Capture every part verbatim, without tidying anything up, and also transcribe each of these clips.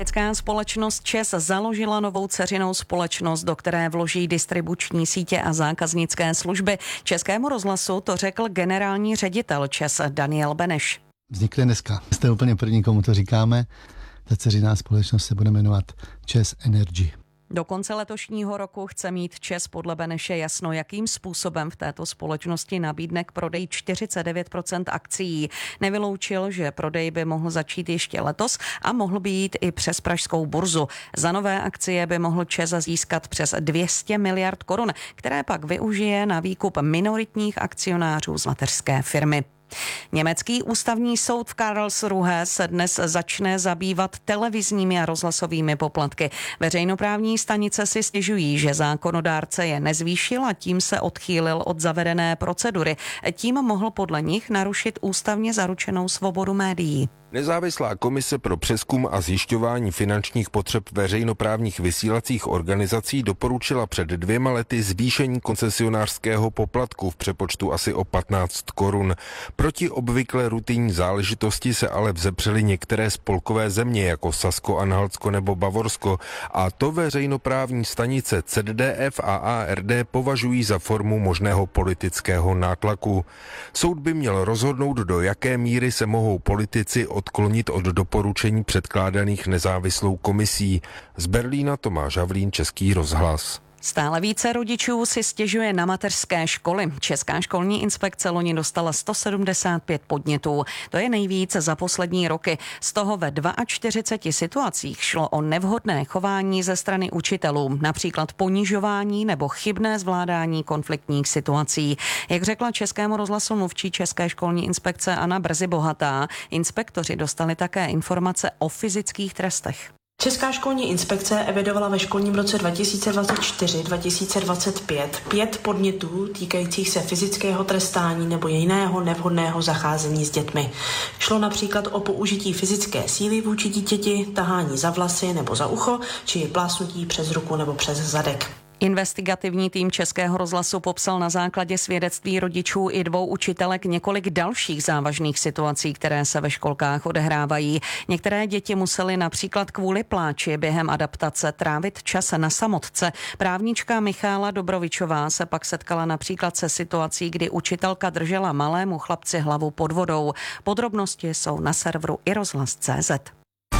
Americká společnost ČEZ založila novou dceřinou společnost, do které vloží distribuční sítě a zákaznické služby. Českému rozhlasu to řekl generální ředitel ČEZ Daniel Beneš. Vznikne dneska. Jste úplně první, komu to říkáme. Ta dceřiná společnost se bude jmenovat ČEZ Energy. Do konce letošního roku chce mít ČEZ podle Beneše jasno, jakým způsobem v této společnosti nabídne k prodeji čtyřicet devět procent akcií. Nevyloučil, že prodej by mohl začít ještě letos a mohl by jít i přes pražskou burzu. Za nové akcie by mohl ČEZ získat přes dvě stě miliard korun, které pak využije na výkup minoritních akcionářů z mateřské firmy. Německý ústavní soud v Karlsruhe se dnes začne zabývat televizními a rozhlasovými poplatky. Veřejnoprávní stanice si stěžují, že zákonodárce je nezvýšil a tím se odchýlil od zavedené procedury. Tím mohl podle nich narušit ústavně zaručenou svobodu médií. Nezávislá komise pro přezkum a zjišťování finančních potřeb veřejnoprávních vysílacích organizací doporučila před dvěma lety zvýšení koncesionářského poplatku v přepočtu asi o patnáct korun. Proti obvykle rutinní záležitosti se ale vzepřely některé spolkové země jako Sasko-Anhaltsko nebo Bavorsko a to veřejnoprávní stanice Z D F a A R D považují za formu možného politického nátlaku. Soud by měl rozhodnout, do jaké míry se mohou politici odklonit od doporučení předkládaných nezávislou komisí. Z Berlína Tomáš Havlín, Český rozhlas. Stále více rodičů si stěžuje na mateřské školy. Česká školní inspekce loni dostala sto sedmdesát pět podnětů. To je nejvíc za poslední roky. Z toho ve čtyřiceti dvou situacích šlo o nevhodné chování ze strany učitelů, například ponižování nebo chybné zvládání konfliktních situací. Jak řekla Českému rozhlasu mluvčí České školní inspekce Anna Brzy-Bohatá, inspektoři dostali také informace o fyzických trestech. Česká školní inspekce evidovala ve školním roce dva tisíce dvacet čtyři dva tisíce dvacet pět pět podnětů týkajících se fyzického trestání nebo jiného nevhodného zacházení s dětmi. Šlo například o použití fyzické síly vůči dítěti, tahání za vlasy nebo za ucho, či plásnutí přes ruku nebo přes zadek. Investigativní tým Českého rozhlasu popsal na základě svědectví rodičů i dvou učitelek několik dalších závažných situací, které se ve školkách odehrávají. Některé děti musely například kvůli pláči během adaptace trávit čas na samotce. Právnička Michála Dobrovičová se pak setkala například se situací, kdy učitelka držela malému chlapci hlavu pod vodou. Podrobnosti jsou na serveru i rozhlas tečka cé zet.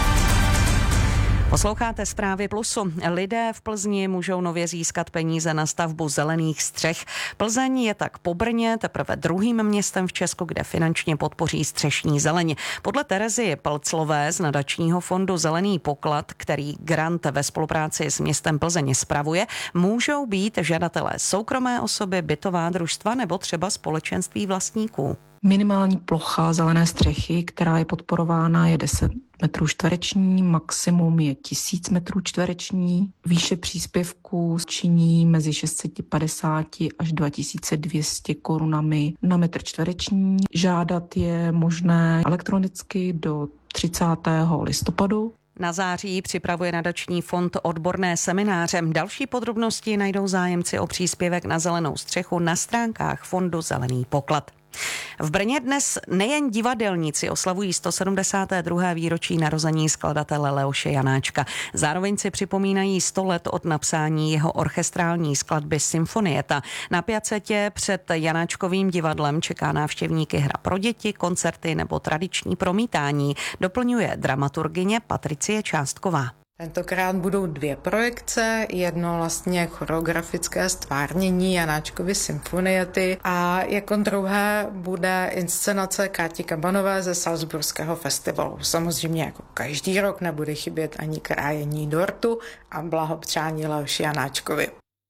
Posloucháte Zprávy Plusu. Lidé v Plzni můžou nově získat peníze na stavbu zelených střech. Plzeň je tak po Brně teprve druhým městem v Česku, kde finančně podpoří střešní zeleň. Podle Terezy Palclové z nadačního fondu Zelený poklad, který grant ve spolupráci s městem Plzeň spravuje, můžou být žadatelé soukromé osoby, bytová družstva nebo třeba společenství vlastníků. Minimální plocha zelené střechy, která je podporována, je deset metrů čtvereční, maximum je tisíc metrů čtvereční. Výše příspěvků činí mezi šest set padesát až dva tisíce dvě stě korunami na metr čtvereční. Žádat je možné elektronicky do třicátého listopadu. Na září připravuje nadační fond odborné semináře. Další podrobnosti najdou zájemci o příspěvek na zelenou střechu na stránkách fondu Zelený poklad. V Brně dnes nejen divadelníci oslavují sto sedmdesáté druhé výročí narození skladatele Leoše Janáčka. Zároveň si připomínají sto let od napsání jeho orchestrální skladby Symfonieta. Na Piacetě před Janáčkovým divadlem čeká návštěvníky hra pro děti, koncerty nebo tradiční promítání, doplňuje dramaturgyně Patricie Částková. Tentokrát budou dvě projekce, jedno vlastně choreografické stvárnění Janáčkovy Symfoniety a jako druhé bude inscenace Káti Kabanové ze Salzburského festivalu. Samozřejmě jako každý rok nebude chybět ani krájení dortu a blahopřání Leoši Janáčkovi.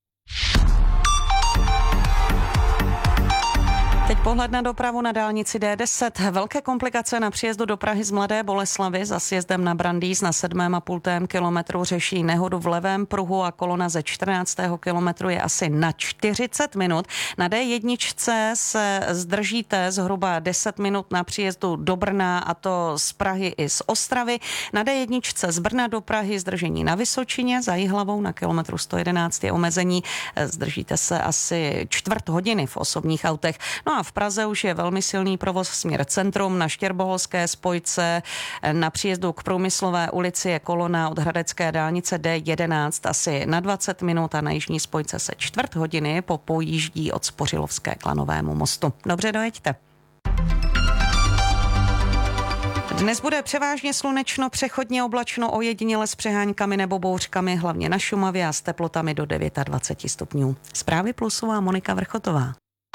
Teď pohled na dopravu na dálnici D deset. Velké komplikace na příjezdu do Prahy z Mladé Boleslavi za sjezdem na Brandýs na sedmém a půl kilometru řeší nehodu v levém pruhu a kolona ze čtrnáctého kilometru je asi na čtyřicet minut. Na D jedna se zdržíte zhruba deset minut na příjezdu do Brna, a to z Prahy i z Ostravy. Na D jedna z Brna do Prahy zdržení na Vysočině, za Jihlavou na kilometru sto jedenáct je omezení. Zdržíte se asi čtvrt hodiny v osobních autech. No a a v Praze už je velmi silný provoz směr centrum. Na Štěrboholské spojce na příjezdu k Průmyslové ulici je kolona od hradecké dálnice D jedenáct asi na dvacet minut a na jižní spojce se čtvrt hodiny popojíždí od Spořilovské k Lanovému mostu. Dobře, dojeďte. Dnes bude převážně slunečno, přechodně oblačno, ojediněle s přeháňkami nebo bouřkami, hlavně na Šumavě a s teplotami do dvacet devět stupňů. Zprávy Plusová Monika Vrchotová.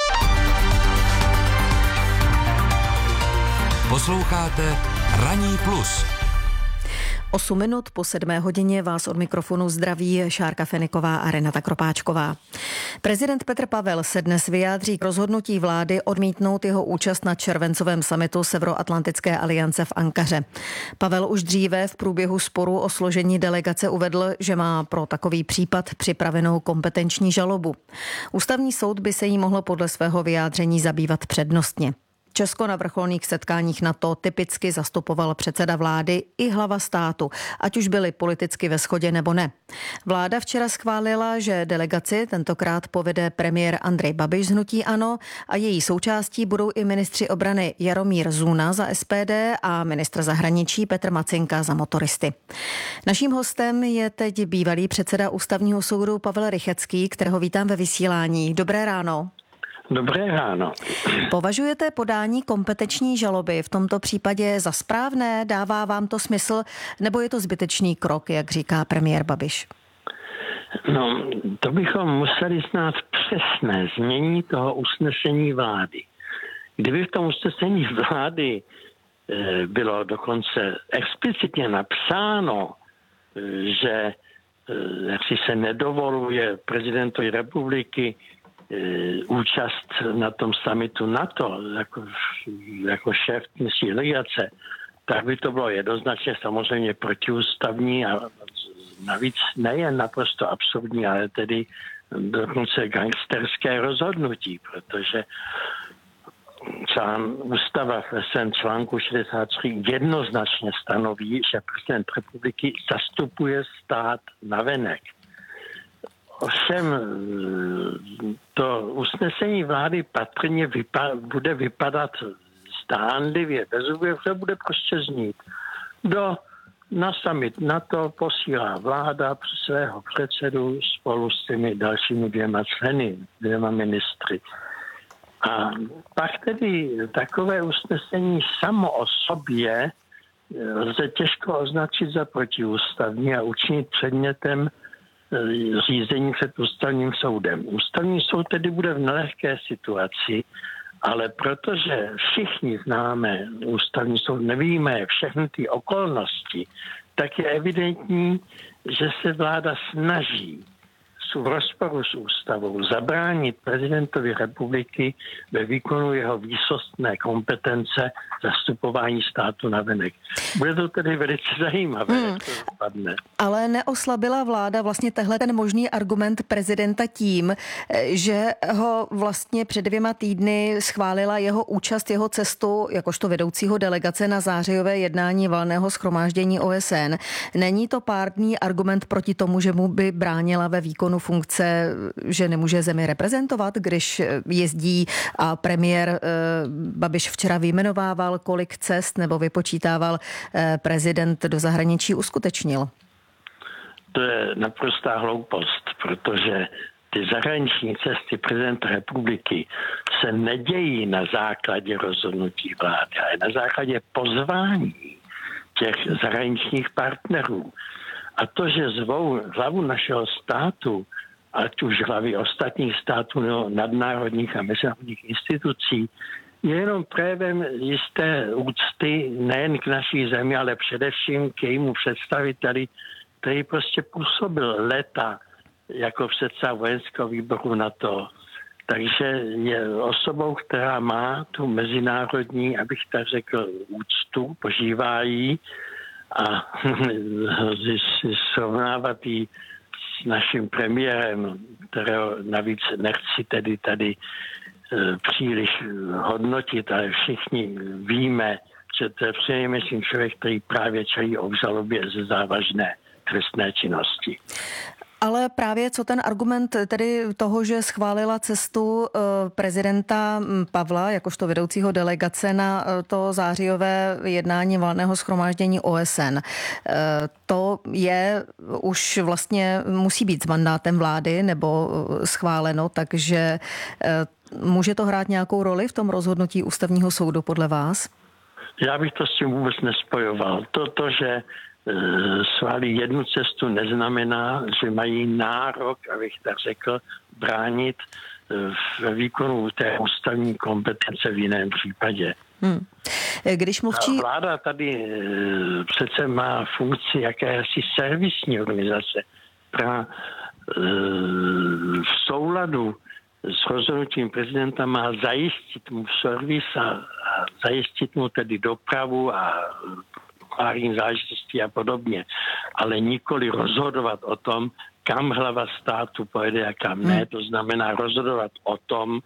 Posloucháte Ranní plus. osm minut po sedmé hodině vás od mikrofonu zdraví Šárka Feniková a Renata Kropáčková. Prezident Petr Pavel se dnes vyjádří k rozhodnutí vlády odmítnout jeho účast na červencovém summitu Severoatlantické aliance v Ankaře. Pavel už dříve v průběhu sporu o složení delegace uvedl, že má pro takový případ připravenou kompetenční žalobu. Ústavní soud by se jí mohlo podle svého vyjádření zabývat přednostně. Česko na vrcholných setkáních NATO typicky zastupoval předseda vlády i hlava státu, ať už byli politicky ve shodě nebo ne. Vláda včera schválila, že delegaci tentokrát povede premiér Andrej Babiš z hnutí ANO a její součástí budou i ministři obrany Jaromír Zuna za S P D a ministr zahraničí Petr Macinka za motoristy. Naším hostem je teď bývalý předseda Ústavního soudu Pavel Rychecký, kterého vítám ve vysílání. Dobré ráno. Dobré ráno. Považujete podání kompetenční žaloby v tomto případě za správné? Dává vám to smysl? Nebo je to zbytečný krok, jak říká premiér Babiš? No, to bychom museli znát přesné znění toho usnesení vlády. Kdyby v tom usnesení vlády e, bylo dokonce explicitně napsáno, e, že e, jak si se nedovoluje prezidentovi republiky účast na tom summitu NATO jako, jako šéf dnešní delegace, tak by to bylo jednoznačně samozřejmě protiústavní a navíc nejen naprosto absurdní, ale tedy dokonce gangsterské rozhodnutí, protože člán ústava ve svém článku šedesát tři jednoznačně stanoví, že prezident republiky zastupuje stát navenek. Ovšem to usnesení vlády patrně vypa- bude vypadat zdánlivě, bezúběvně, že bude prostě znít. Do, na summit NATO posílá vláda svého předsedu spolu s těmi dalšími dvěma členy, dvěma ministry. A pak tedy takové usnesení samo o sobě lze těžko označit za protiústavní a učinit předmětem řízení před ústavním soudem. Ústavní soud tedy bude v nelehké situaci, ale protože všichni známe ústavní soud, nevíme všechny ty okolnosti, tak je evidentní, že se vláda snaží v rozporu s ústavou zabránit prezidentovi republiky ve výkonu jeho výsostné kompetence zastupování státu navenek. Bude to tedy velice zajímavé, hmm. jak to dopadne. Ale neoslabila vláda vlastně tehle ten možný argument prezidenta tím, že ho vlastně před dvěma týdny schválila jeho účast, jeho cestu jakožto vedoucího delegace na zářijové jednání valného shromáždění O S N. Není to pádný argument proti tomu, že mu by bránila ve výkonu funkce, že nemůže zemi reprezentovat, když jezdí a premiér Babiš včera vyjmenovával, kolik cest nebo vypočítával prezident do zahraničí uskutečnil? To je naprostá hloupost, protože ty zahraniční cesty prezidenta republiky se nedějí na základě rozhodnutí vlády, ale na základě pozvání těch zahraničních partnerů. A to, že zvou hlavu našeho státu, ať už hlavy ostatních států nebo nadnárodních a mezinárodních institucí, je jenom projevem jisté úcty nejen k naší zemi, ale především k jejímu představiteli, který prostě působil léta jako předseda vojenského výboru NATO. Takže je osobou, která má tu mezinárodní, abych tak řekl, úctu, požívá jí a srovnávat ji s naším premiérem, kterého navíc nechci tedy tady příliš hodnotit, ale všichni víme, že to je přinejmenším člověk, který právě čelí obžalobě ze závažné trestné činnosti. Ale právě co ten argument tedy toho, že schválila cestu prezidenta Pavla jakožto vedoucího delegace na to zářijové jednání valného shromáždění O S N. To je už vlastně musí být s mandátem vlády nebo schváleno, takže může to hrát nějakou roli v tom rozhodnutí ústavního soudu podle vás? Já bych to s tím vůbec nespojoval. To, že schválí jednu cestu, neznamená, že mají nárok, abych tak řekl, bránit ve výkonu té ústavní kompetence v jiném případě. Hmm. Když mluvčí... Vláda tady přece má funkci jakési servisní organizace, která v souladu s rozhodnutím prezidenta má zajistit mu servis a zajistit mu tedy dopravu a pární záležitosti a podobně, ale nikoli rozhodovat o tom, kam hlava státu pojede a kam ne. To znamená rozhodovat o tom,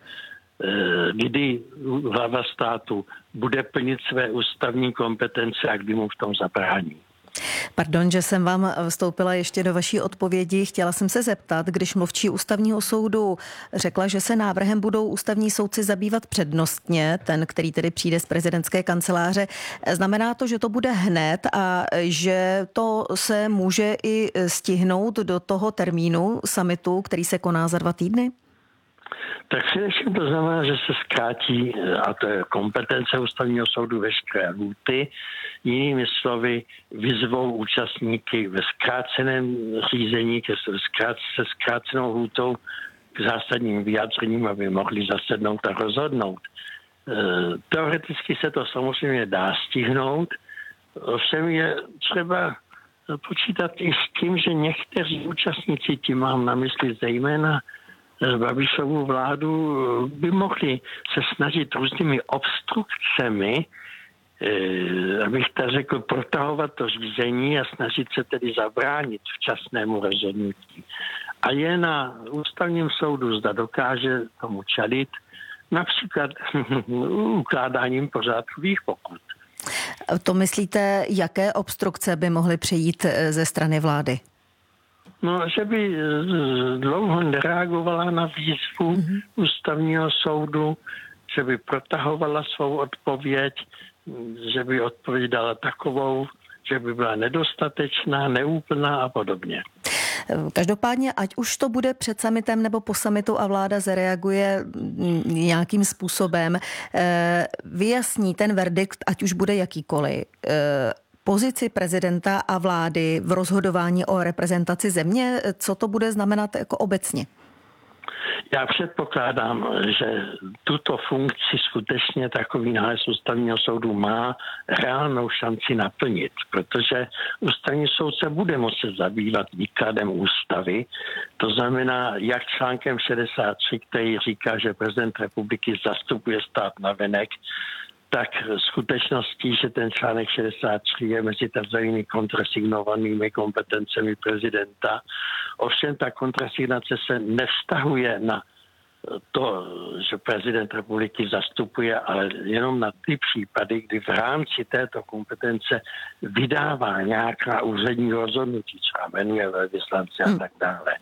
kdy hlava státu bude plnit své ústavní kompetence a kdy mu v tom zabrání. Pardon, že jsem vám vstoupila ještě do vaší odpovědi. Chtěla jsem se zeptat, když mluvčí ústavního soudu řekla, že se návrhem budou ústavní soudci zabývat přednostně, ten, který tedy přijde z prezidentské kanceláře, znamená to, že to bude hned a že to se může i stihnout do toho termínu summitu, který se koná za dva týdny? Tak především to znamená, že se zkrátí, a to je kompetence ústavního soudu, veškeré lhůty. Jinými slovy, vyzvou účastníky ve zkráceném řízení se zkrácenou lhůtou k zásadním vyjádřením, aby mohli zasednout a rozhodnout. Teoreticky se to samozřejmě dá stihnout, ovšem je třeba počítat i s tím, že někteří účastníci, tím mám na mysli zejména Babišovu vládu, by mohli se snažit různými obstrukcemi, eh, abych tak řekl, protahovat to řízení a snažit se tedy zabránit včasnému rozhodnutí. A je na ústavním soudu, zda dokáže tomu čelit, například ukládáním pořádkových pokut. To myslíte, jaké obstrukce by mohly přijít ze strany vlády? No, že by dlouho nereagovala na výzvu mm-hmm. ústavního soudu, že by protahovala svou odpověď, že by odpověď dala takovou, že by byla nedostatečná, neúplná a podobně. Každopádně, ať už to bude před summitem nebo po summitu a vláda zareaguje nějakým způsobem, vyjasní ten verdikt, ať už bude jakýkoliv, pozici prezidenta a vlády v rozhodování o reprezentaci země, co to bude znamenat jako obecně? Já předpokládám, že tuto funkci skutečně takový nález ústavního soudu má reálnou šanci naplnit, protože ústavní soud se bude muset zabývat výkladem ústavy, to znamená jak článkem šedesát tři, který říká, že prezident republiky zastupuje stát navenek, tak skutečností, že ten článek šedesát tři je mezi takzvanými kontrasignovanými kompetencemi prezidenta. Ovšem ta kontrasignace se nevztahuje na to, že prezident republiky zastupuje, ale jenom na ty případy, kdy v rámci této kompetence vydává nějaká úřední rozhodnutí, třeba jmenuje velvyslance a tak dále.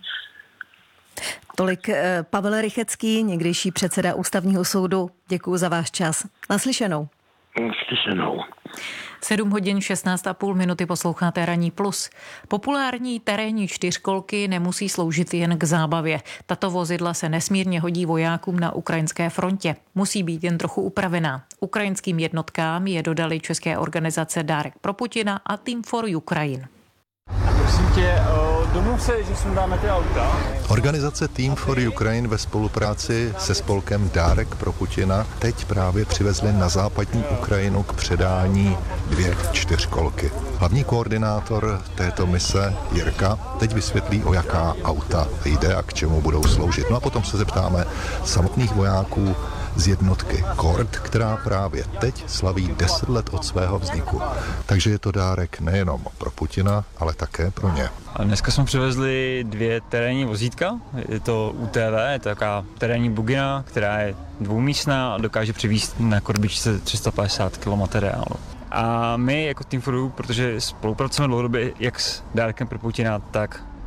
Tolik Pavel Rychecký, někdejší předseda Ústavního soudu. Děkuji za váš čas. Naslyšenou. Naslyšenou. sedm hodin šestnáct a půl minuty posloucháte Ranní plus. Populární terénní čtyřkolky nemusí sloužit jen k zábavě. Tato vozidla se nesmírně hodí vojákům na ukrajinské frontě. Musí být jen trochu upravená. Ukrajinským jednotkám je dodali české organizace Dárek pro Putina a Team for Ukraine. Prosím tě, domluv se, že sundáme ty auta. Organizace Team for Ukraine ve spolupráci se spolkem Dárek pro Putina teď právě přivezli na západní Ukrajinu k předání dvě čtyřkolky. Hlavní koordinátor této mise Jirka teď vysvětlí, o jaká auta jde a k čemu budou sloužit. No a potom se zeptáme samotných vojáků z jednotky Kord, která právě teď slaví deset let od svého vzniku. Takže je to dárek nejenom pro Putina, ale také pro ně. A dneska jsme přivezli dvě terénní vozítka. Je to U T V, je to taková terénní bugina, která je dvoumístná a dokáže přivízt na korbičce tři sta padesát kilogramů materiálu. A my jako Team for U, protože spolupracujeme dlouhodobě jak s Dárkem pro Putina, tak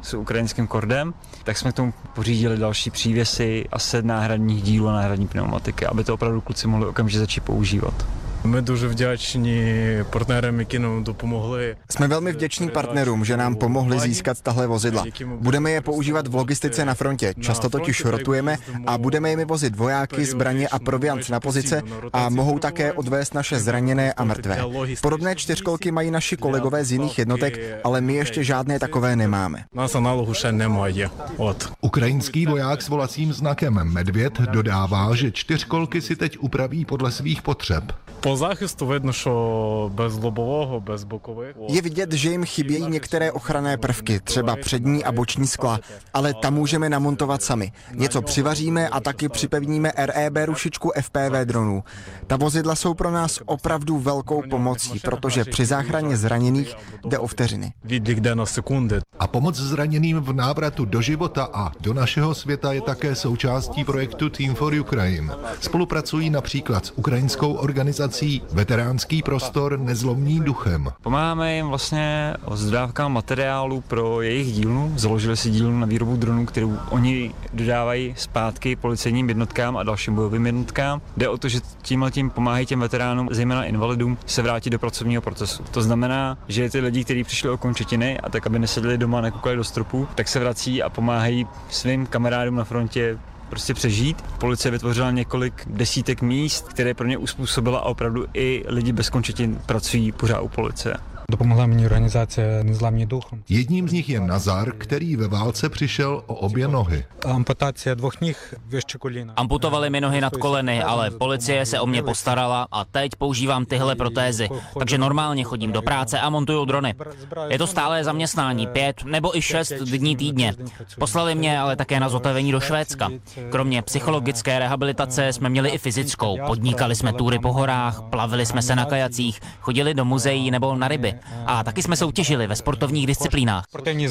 s ukrajinským kordem, tak jsme k tomu pořídili další přívěsy a set náhradních dílů a náhradní pneumatiky, aby to opravdu kluci mohli okamžitě začít používat. My дуже vděční partnerům, які nám dopomohli. Jsme velmi vděční partnerům, že nám pomohli získat tahle vozidla. Budeme je používat v logistice na frontě. Často totiž rotujeme a budeme jimi vozit vojáky, zbraně a proviant na pozice a mohou také odvést naše zraněné a mrtvé. Podobné čtyřkolky mají naši kolegové z jiných jednotek, ale my ještě žádné takové nemáme. Nás análogu še nemají. Ukrajinský voják s volacím znakem Medvěd dodává, že čtyřkolky si teď upraví podle svých potřeb. Po záchistu vidno, що bez lobového, bez bokových. Je vidět, že jim chybějí některé ochranné prvky, třeba přední a boční skla, ale tam můžeme namontovat sami. Něco přivaříme a taky připevníme R E B rušičku F P V dronů. Ta vozidla jsou pro nás opravdu velkou pomocí, protože při záchraně zraněných jde o vteřiny. Jde na sekundy. A pomoc zraněným v návratu do života a do našeho světa je také součástí projektu Team for Ukraine. Spolupracují například s ukrajinskou organizací Veteránský prostor Nezlomný duchem. Pomáháme jim vlastně s dodávkám materiálu pro jejich dílnu. Založili si dílnu na výrobu dronů, kterou oni dodávají zpátky policejním jednotkám a dalším bojovým jednotkám. Jde o to, že tímhletím pomáhají těm veteránům, zejména invalidům, se vrátit do pracovního procesu. To znamená, že ty lidi, kteří přišli o končetiny a tak, aby neseděli doma a nekoukali do stropu, tak se vrací a pomáhají svým kamarádům na frontě prostě přežít. Policie vytvořila několik desítek míst, které pro ně uspůsobila a opravdu i lidi bez končetin pracují pořád u policie. Допомогла мені організація Незламні духом. Jedním z nich je Nazar, který ve válce přišel o obě nohy. Amputace dvou nih větší kolína. Amputovali mi nohy nad koleny, ale policie se o mě postarala a teď používám tyhle protézy. Takže normálně chodím do práce a montuju drony. Je to stálé zaměstnání, pět nebo i šest dní týdně. Poslali mě ale také na zotavení do Švédska. Kromě psychologické rehabilitace jsme měli i fyzickou. Podnikali jsme túry po horách, plavili jsme se na kajacích, chodili do muzeí nebo na ryby. A taky jsme soutěžili ve sportovních disciplínách.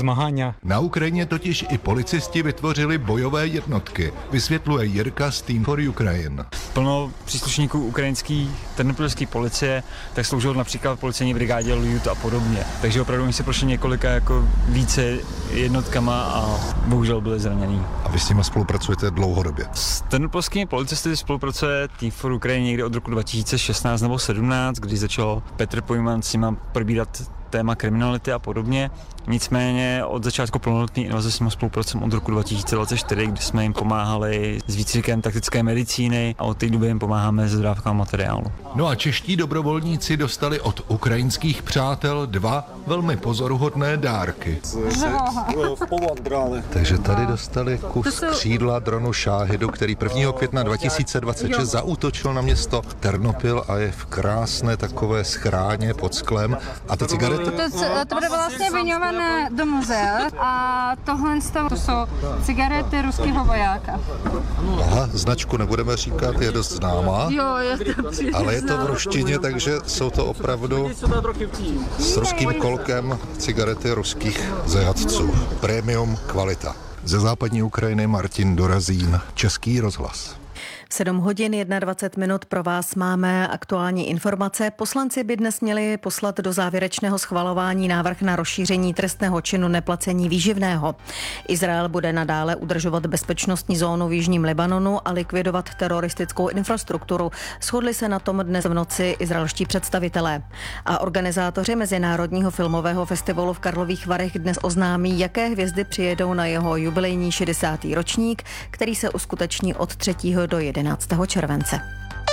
Na Ukrajině totiž i policisti vytvořili bojové jednotky, vysvětluje Jirka z Team for Ukraine. Plno příslušníků ukrajinské ternopilské policie tak sloužilo například v policejní brigádě Ljud a podobně. Takže opravdu oni se prošli několika jako více jednotkama a bohužel byli zranění. A vy s nimi spolupracujete dlouhodobě? S ternopilskými policisty spolupracuje Team for Ukraine někdy od roku dva tisíce šestnáct nebo sedmnáct, kdy začal Petr Pojman s nimi probírat téma kriminality a podobně. Nicméně od začátku plnoletní invaze jsme spolupracujeme od roku dva tisíce dvacet čtyři, kdy jsme jim pomáhali s výcvikem taktické medicíny a od té doby jim pomáháme s dodávkami materiálu. No a čeští dobrovolníci dostali od ukrajinských přátel dva velmi pozoruhodné dárky. Takže tady dostali kus křídla dronu Šáhidu, který prvního května dva tisíce dvacet šest zaútočil na město Ternopil a je v krásné takové schráně pod sklem. A ty cigarety? To, to bude vlastně vyňované do muzea a tohle to jsou cigarety ruského vojáka. Aha, značku nebudeme říkat, je dost známá. Jo, je to příliš ale je to v ruštině, takže jsou to opravdu s ruským kolkem cigarety ruských zajatců. Premium kvalita. Ze západní Ukrajiny Martin Dorazín, Český rozhlas. sedm hodin dvacet jedna minut pro vás máme aktuální informace. Poslanci by dnes měli poslat do závěrečného schvalování návrh na rozšíření trestného činu neplacení výživného. Izrael bude nadále udržovat bezpečnostní zónu v jižním Libanonu a likvidovat teroristickou infrastrukturu. Shodli se na tom dnes v noci izraelští představitelé. A organizátoři Mezinárodního filmového festivalu v Karlových Varech dnes oznámí, jaké hvězdy přijedou na jeho jubilejní šedesátý ročník, který se uskuteční od třetího do jedenáctého července.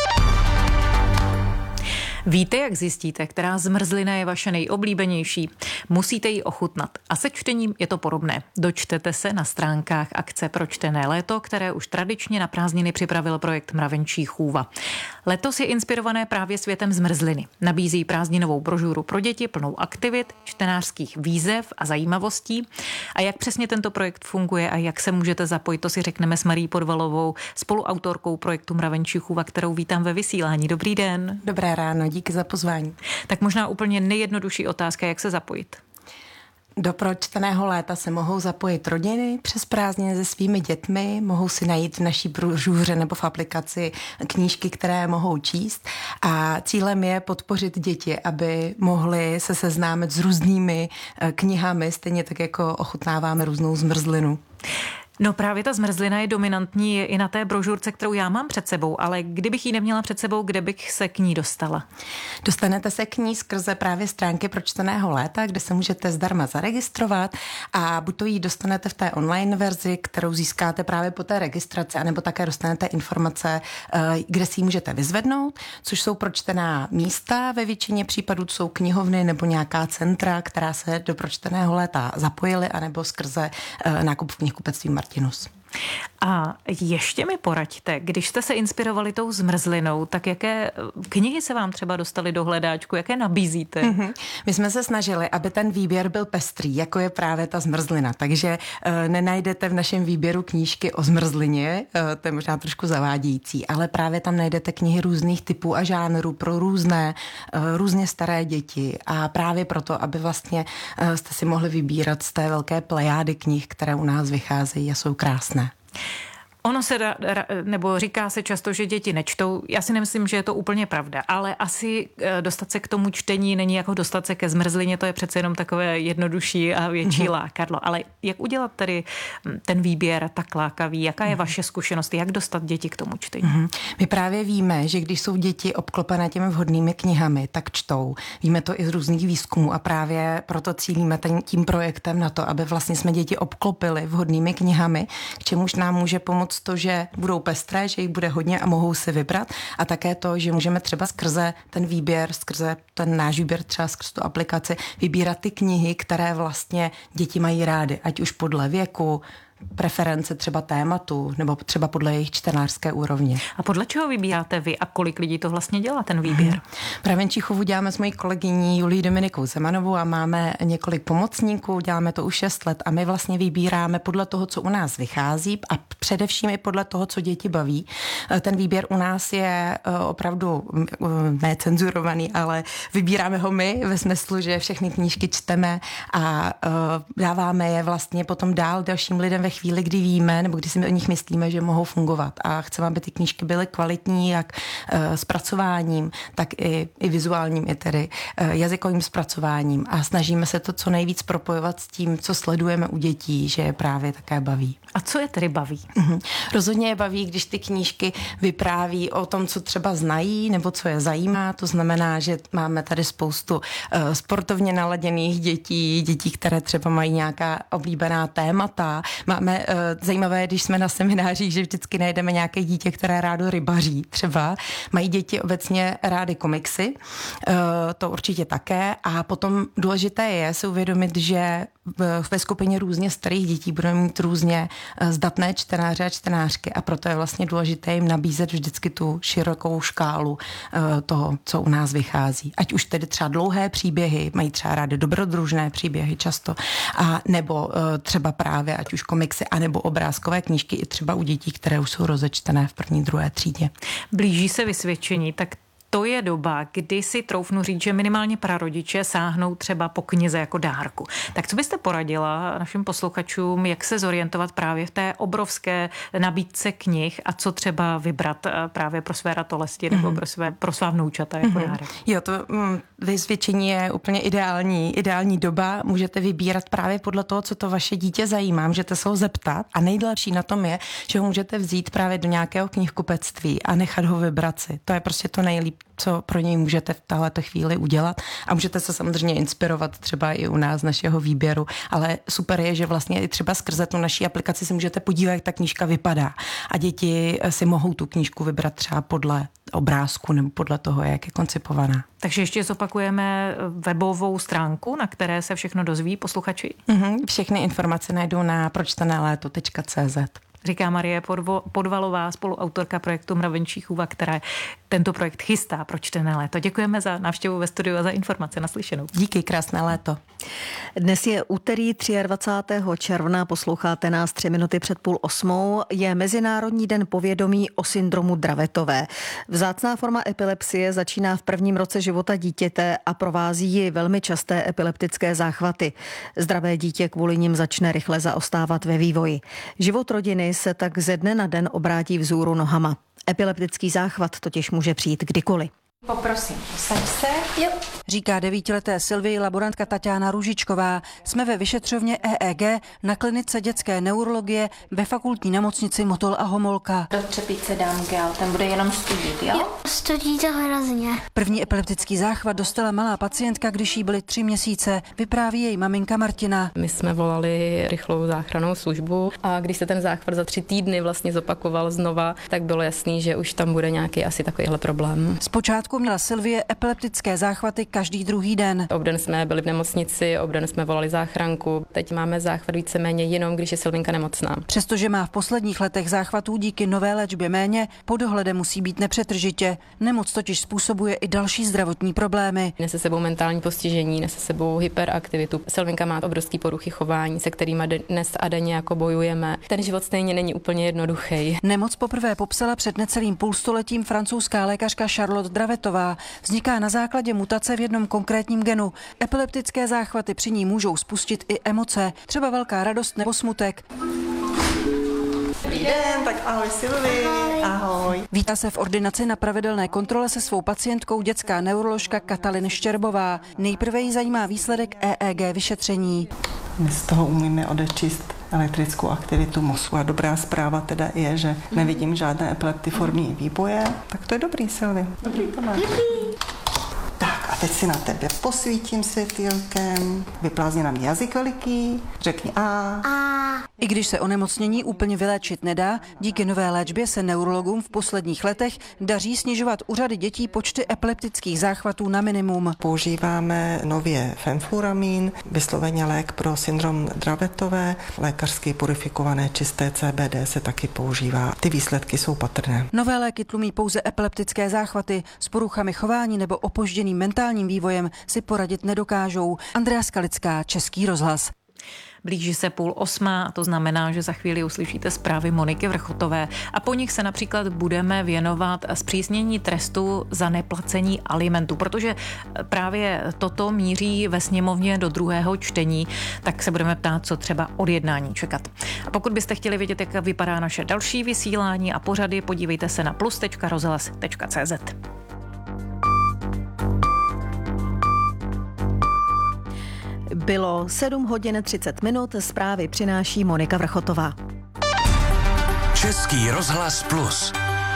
Víte, jak zjistíte, která zmrzlina je vaše nejoblíbenější? Musíte ji ochutnat. A se čtením je to podobné. Dočtete se na stránkách akce Pro čtené léto, které už tradičně na prázdniny připravil projekt Mravenčí chůva. Letos je inspirované právě světem zmrzliny. Nabízí prázdninovou brožuru pro děti plnou aktivit, čtenářských výzev a zajímavostí. A jak přesně tento projekt funguje a jak se můžete zapojit, to si řekneme s Marí Podvalovou, spoluautorkou projektu Mravenčí chůva, kterou vítám ve vysílání. Dobrý den. Dobré ráno, díky za pozvání. Tak možná úplně nejjednodušší otázka, jak se zapojit. Do pročteného léta se mohou zapojit rodiny přes prázdniny se svými dětmi, mohou si najít v naší brožuře nebo v aplikaci knížky, které mohou číst a cílem je podpořit děti, aby mohly se seznámit s různými knihami, stejně tak jako ochutnáváme různou zmrzlinu. No právě ta zmrzlina je dominantní i na té brožurce, kterou já mám před sebou, ale kdybych ji neměla před sebou, kde bych se k ní dostala? Dostanete se k ní skrze právě stránky pročteného léta, kde se můžete zdarma zaregistrovat a buď to jí dostanete v té online verzi, kterou získáte právě po té registraci, anebo také dostanete informace, kde si ji můžete vyzvednout, což jsou pročtená místa, ve většině případů jsou knihovny nebo nějaká centra, která se do pročteného léta zapojily, anebo skrze nákup v knihkupectví Martinus. A ještě mi poraďte, když jste se inspirovali tou zmrzlinou, tak jaké knihy se vám třeba dostaly do hledáčku, jaké nabízíte? Mm-hmm. My jsme se snažili, aby ten výběr byl pestrý, jako je právě ta zmrzlina, takže e, nenajdete v našem výběru knížky o zmrzlině, e, to je možná trošku zavádějící, ale právě tam najdete knihy různých typů a žánrů pro různé, e, různě staré děti a právě proto, aby vlastně e, jste si mohli vybírat z té velké plejády knih, které u nás vycházejí a jsou krásné. Ono se, da, nebo říká se často, že děti nečtou. Já si nemyslím, že je to úplně pravda, ale asi dostat se k tomu čtení není jako dostat se ke zmrzlině, to je přece jenom takové jednodušší a větší mm-hmm. lákadlo. Ale jak udělat tedy ten výběr tak lákavý? Jaká je vaše zkušenost? Jak dostat děti k tomu čtení? Mm-hmm. My právě víme, že když jsou děti obklopené těmi vhodnými knihami, tak čtou. Víme to i z různých výzkumů a právě proto cílíme tím projektem na to, aby vlastně jsme děti obklopili vhodnými knihami, k čemuž nám může pomoct to, že budou pestré, že jich bude hodně a mohou si vybrat a také to, že můžeme třeba skrze ten výběr, skrze ten náš výběr, třeba skrze tu aplikaci, vybírat ty knihy, které vlastně děti mají rády, ať už podle věku, preference třeba tématu nebo třeba podle jejich čtenářské úrovně. A podle čeho vybíráte vy a kolik lidí to vlastně dělá ten výběr? Hmm. Právě v Číchovu děláme s mojí kolegyní Julií Dominikou Zemanovou a máme několik pomocníků, děláme to už šest let a my vlastně vybíráme podle toho, co u nás vychází a především i podle toho, co děti baví. Ten výběr u nás je opravdu necenzurovaný, ale vybíráme ho my ve smyslu, že všechny knížky čteme a dáváme je vlastně potom dál dalším lidem ve chvíli, kdy víme, nebo kdy si o nich myslíme, že mohou fungovat. A chceme, aby ty knížky byly kvalitní, jak e, zpracováním, tak i, i vizuálním, i tedy e, jazykovým zpracováním. A snažíme se to co nejvíc propojovat s tím, co sledujeme u dětí, že je právě také baví. A co je tedy baví? Mhm. Rozhodně je baví, když ty knížky vypráví o tom, co třeba znají, nebo co je zajímá. To znamená, že máme tady spoustu e, sportovně naladěných dětí, dětí, které třeba mají nějaká oblíbená témata. Máme uh, zajímavé, když jsme na seminářích, že vždycky najdeme nějaké dítě, které rádo rybaří třeba. Mají děti obecně rády komiksy, uh, to určitě také. A potom důležité je si uvědomit, že ve skupině různě starých dětí budeme mít různě zdatné čtenáře a čtenářky a proto je vlastně důležité jim nabízet vždycky tu širokou škálu toho, co u nás vychází. Ať už tedy třeba dlouhé příběhy, mají třeba rádi dobrodružné příběhy často, a nebo třeba právě ať už komiksy, anebo obrázkové knížky i třeba u dětí, které už jsou rozečtené v první, druhé třídě. Blíží se vysvědčení, tak to je doba, kdy si troufnu říct, že minimálně prarodiče sáhnou třeba po knize jako dárku. Tak co byste poradila našim posluchačům, jak se zorientovat právě v té obrovské nabídce knih a co třeba vybrat právě pro své ratolesti nebo mm-hmm. pro, své, pro svá vnoučata jako mm-hmm. dárek? Jo, to mm, vysvědčení je úplně ideální, ideální doba. Můžete vybírat právě podle toho, co to vaše dítě zajímá. Můžete se ho zeptat a nejlepší na tom je, že ho můžete vzít právě do nějakého knihkupectví a nechat ho vybrat si. To je prostě to nejlíp, co pro něj můžete v této chvíli udělat a můžete se samozřejmě inspirovat třeba i u nás z našeho výběru, ale super je, že vlastně i třeba skrze tu naší aplikaci si můžete podívat, jak ta knížka vypadá a děti si mohou tu knížku vybrat třeba podle obrázku nebo podle toho, jak je koncipovaná. Takže ještě zopakujeme webovou stránku, na které se všechno dozví posluchači? Mm-hmm. Všechny informace najdou na pročtenéléto tečka cé zet. Říká Marie Podvalová, spoluautorka projektu Mravenčí chůva, která tento projekt chystá pro čtené léto. Děkujeme za návštěvu ve studiu a za informace. Naslyšenou. Díky, krásné léto. Dnes je úterý dvacátého třetího června, posloucháte nás tři minuty před půl osmou. Je Mezinárodní den povědomí o syndromu Dravetové. Vzácná forma epilepsie začíná v prvním roce života dítěte a provází ji velmi časté epileptické záchvaty. Zdravé dítě kvůli nim začne rychle zaostávat ve vývoji. Život rodiny se tak ze dne na den obrátí vzhůru nohama. Epileptický záchvat totiž může přijít kdykoliv. Poprosím, posaď se. Jo. Říká devítileté Sylvii laborantka Taťána Růžičková. Jsme ve vyšetřovně E E G na klinice dětské neurologie ve fakultní nemocnici Motol a Homolka. Do třepice dám gel, ten bude jenom studit, jo? Jo, studí to hrozně. První epileptický záchvat dostala malá pacientka, když jí byly tři měsíce. Vypráví její maminka Martina. My jsme volali rychlou záchrannou službu a když se ten záchvat za tři týdny vlastně zopakoval znova, tak bylo jasný, že už tam bude nějaký asi takovýhle problém. Zpočátku měla Sylvie epileptické záchvaty každý druhý den. Obden jsme byli v nemocnici, obden jsme volali záchranku. Teď máme záchvat víceméně jenom, když je Sylvinka nemocná. Přestože má v posledních letech záchvatů díky nové léčbě méně, pod dohledem musí být nepřetržitě. Nemoc totiž způsobuje i další zdravotní problémy. Nese sebou mentální postižení, nese sebou hyperaktivitu. Sylvinka má obrovský poruchy chování, se kterými dnes a denně jako bojujeme. Ten život stejně není úplně jednoduchý. Nemoc poprvé popsala před necelým půlstoletím francouzská lékařka Charlotte Dravetová. Vzniká na základě mutace v jednom konkrétním genu. Epileptické záchvaty při ní můžou spustit i emoce, třeba velká radost nebo smutek. Dobrý den, tak ahoj Sylvie, ahoj. Vítá se v ordinaci na pravidelné kontrole se svou pacientkou dětská neuroložka Katalin Štěrbová. Nejprve jí zajímá výsledek E E G vyšetření. My z toho umíme odečíst elektrickou aktivitu mozku a dobrá zpráva teda je, že nevidím žádné epileptiformní výboje. Tak to je dobrý, Sylvie. Dobrý to máš. Tak a teď si na tebe posvítím světýlkem. Vyplázdni nám jazyk veliký. Řekni A. A. I když se onemocnění úplně vyléčit nedá, díky nové léčbě se neurologům v posledních letech daří snižovat u řady dětí počty epileptických záchvatů na minimum. Používáme nově fenfluramin, vysloveně lék pro syndrom Dravetové. Lékařsky purifikované čisté C B D se taky používá. Ty výsledky jsou patrné. Nové léky tlumí pouze epileptické záchvaty. S poruchami chování nebo opožděným mentálním vývojem si poradit nedokážou. Andrea Skalická, Český rozhlas. Blíží se půl osmá a to znamená, že za chvíli uslyšíte zprávy Moniky Vrchotové a po nich se například budeme věnovat zpřísnění trestu za neplacení alimentů, protože právě toto míří ve sněmovně do druhého čtení, tak se budeme ptát, co třeba od jednání čekat. A pokud byste chtěli vědět, jak vypadá naše další vysílání a pořady, podívejte se na plus tečka rozhlas tečka cé zet. Bylo sedm hodin třicet minut, zprávy přináší Monika Vrchotová. Český rozhlas plus.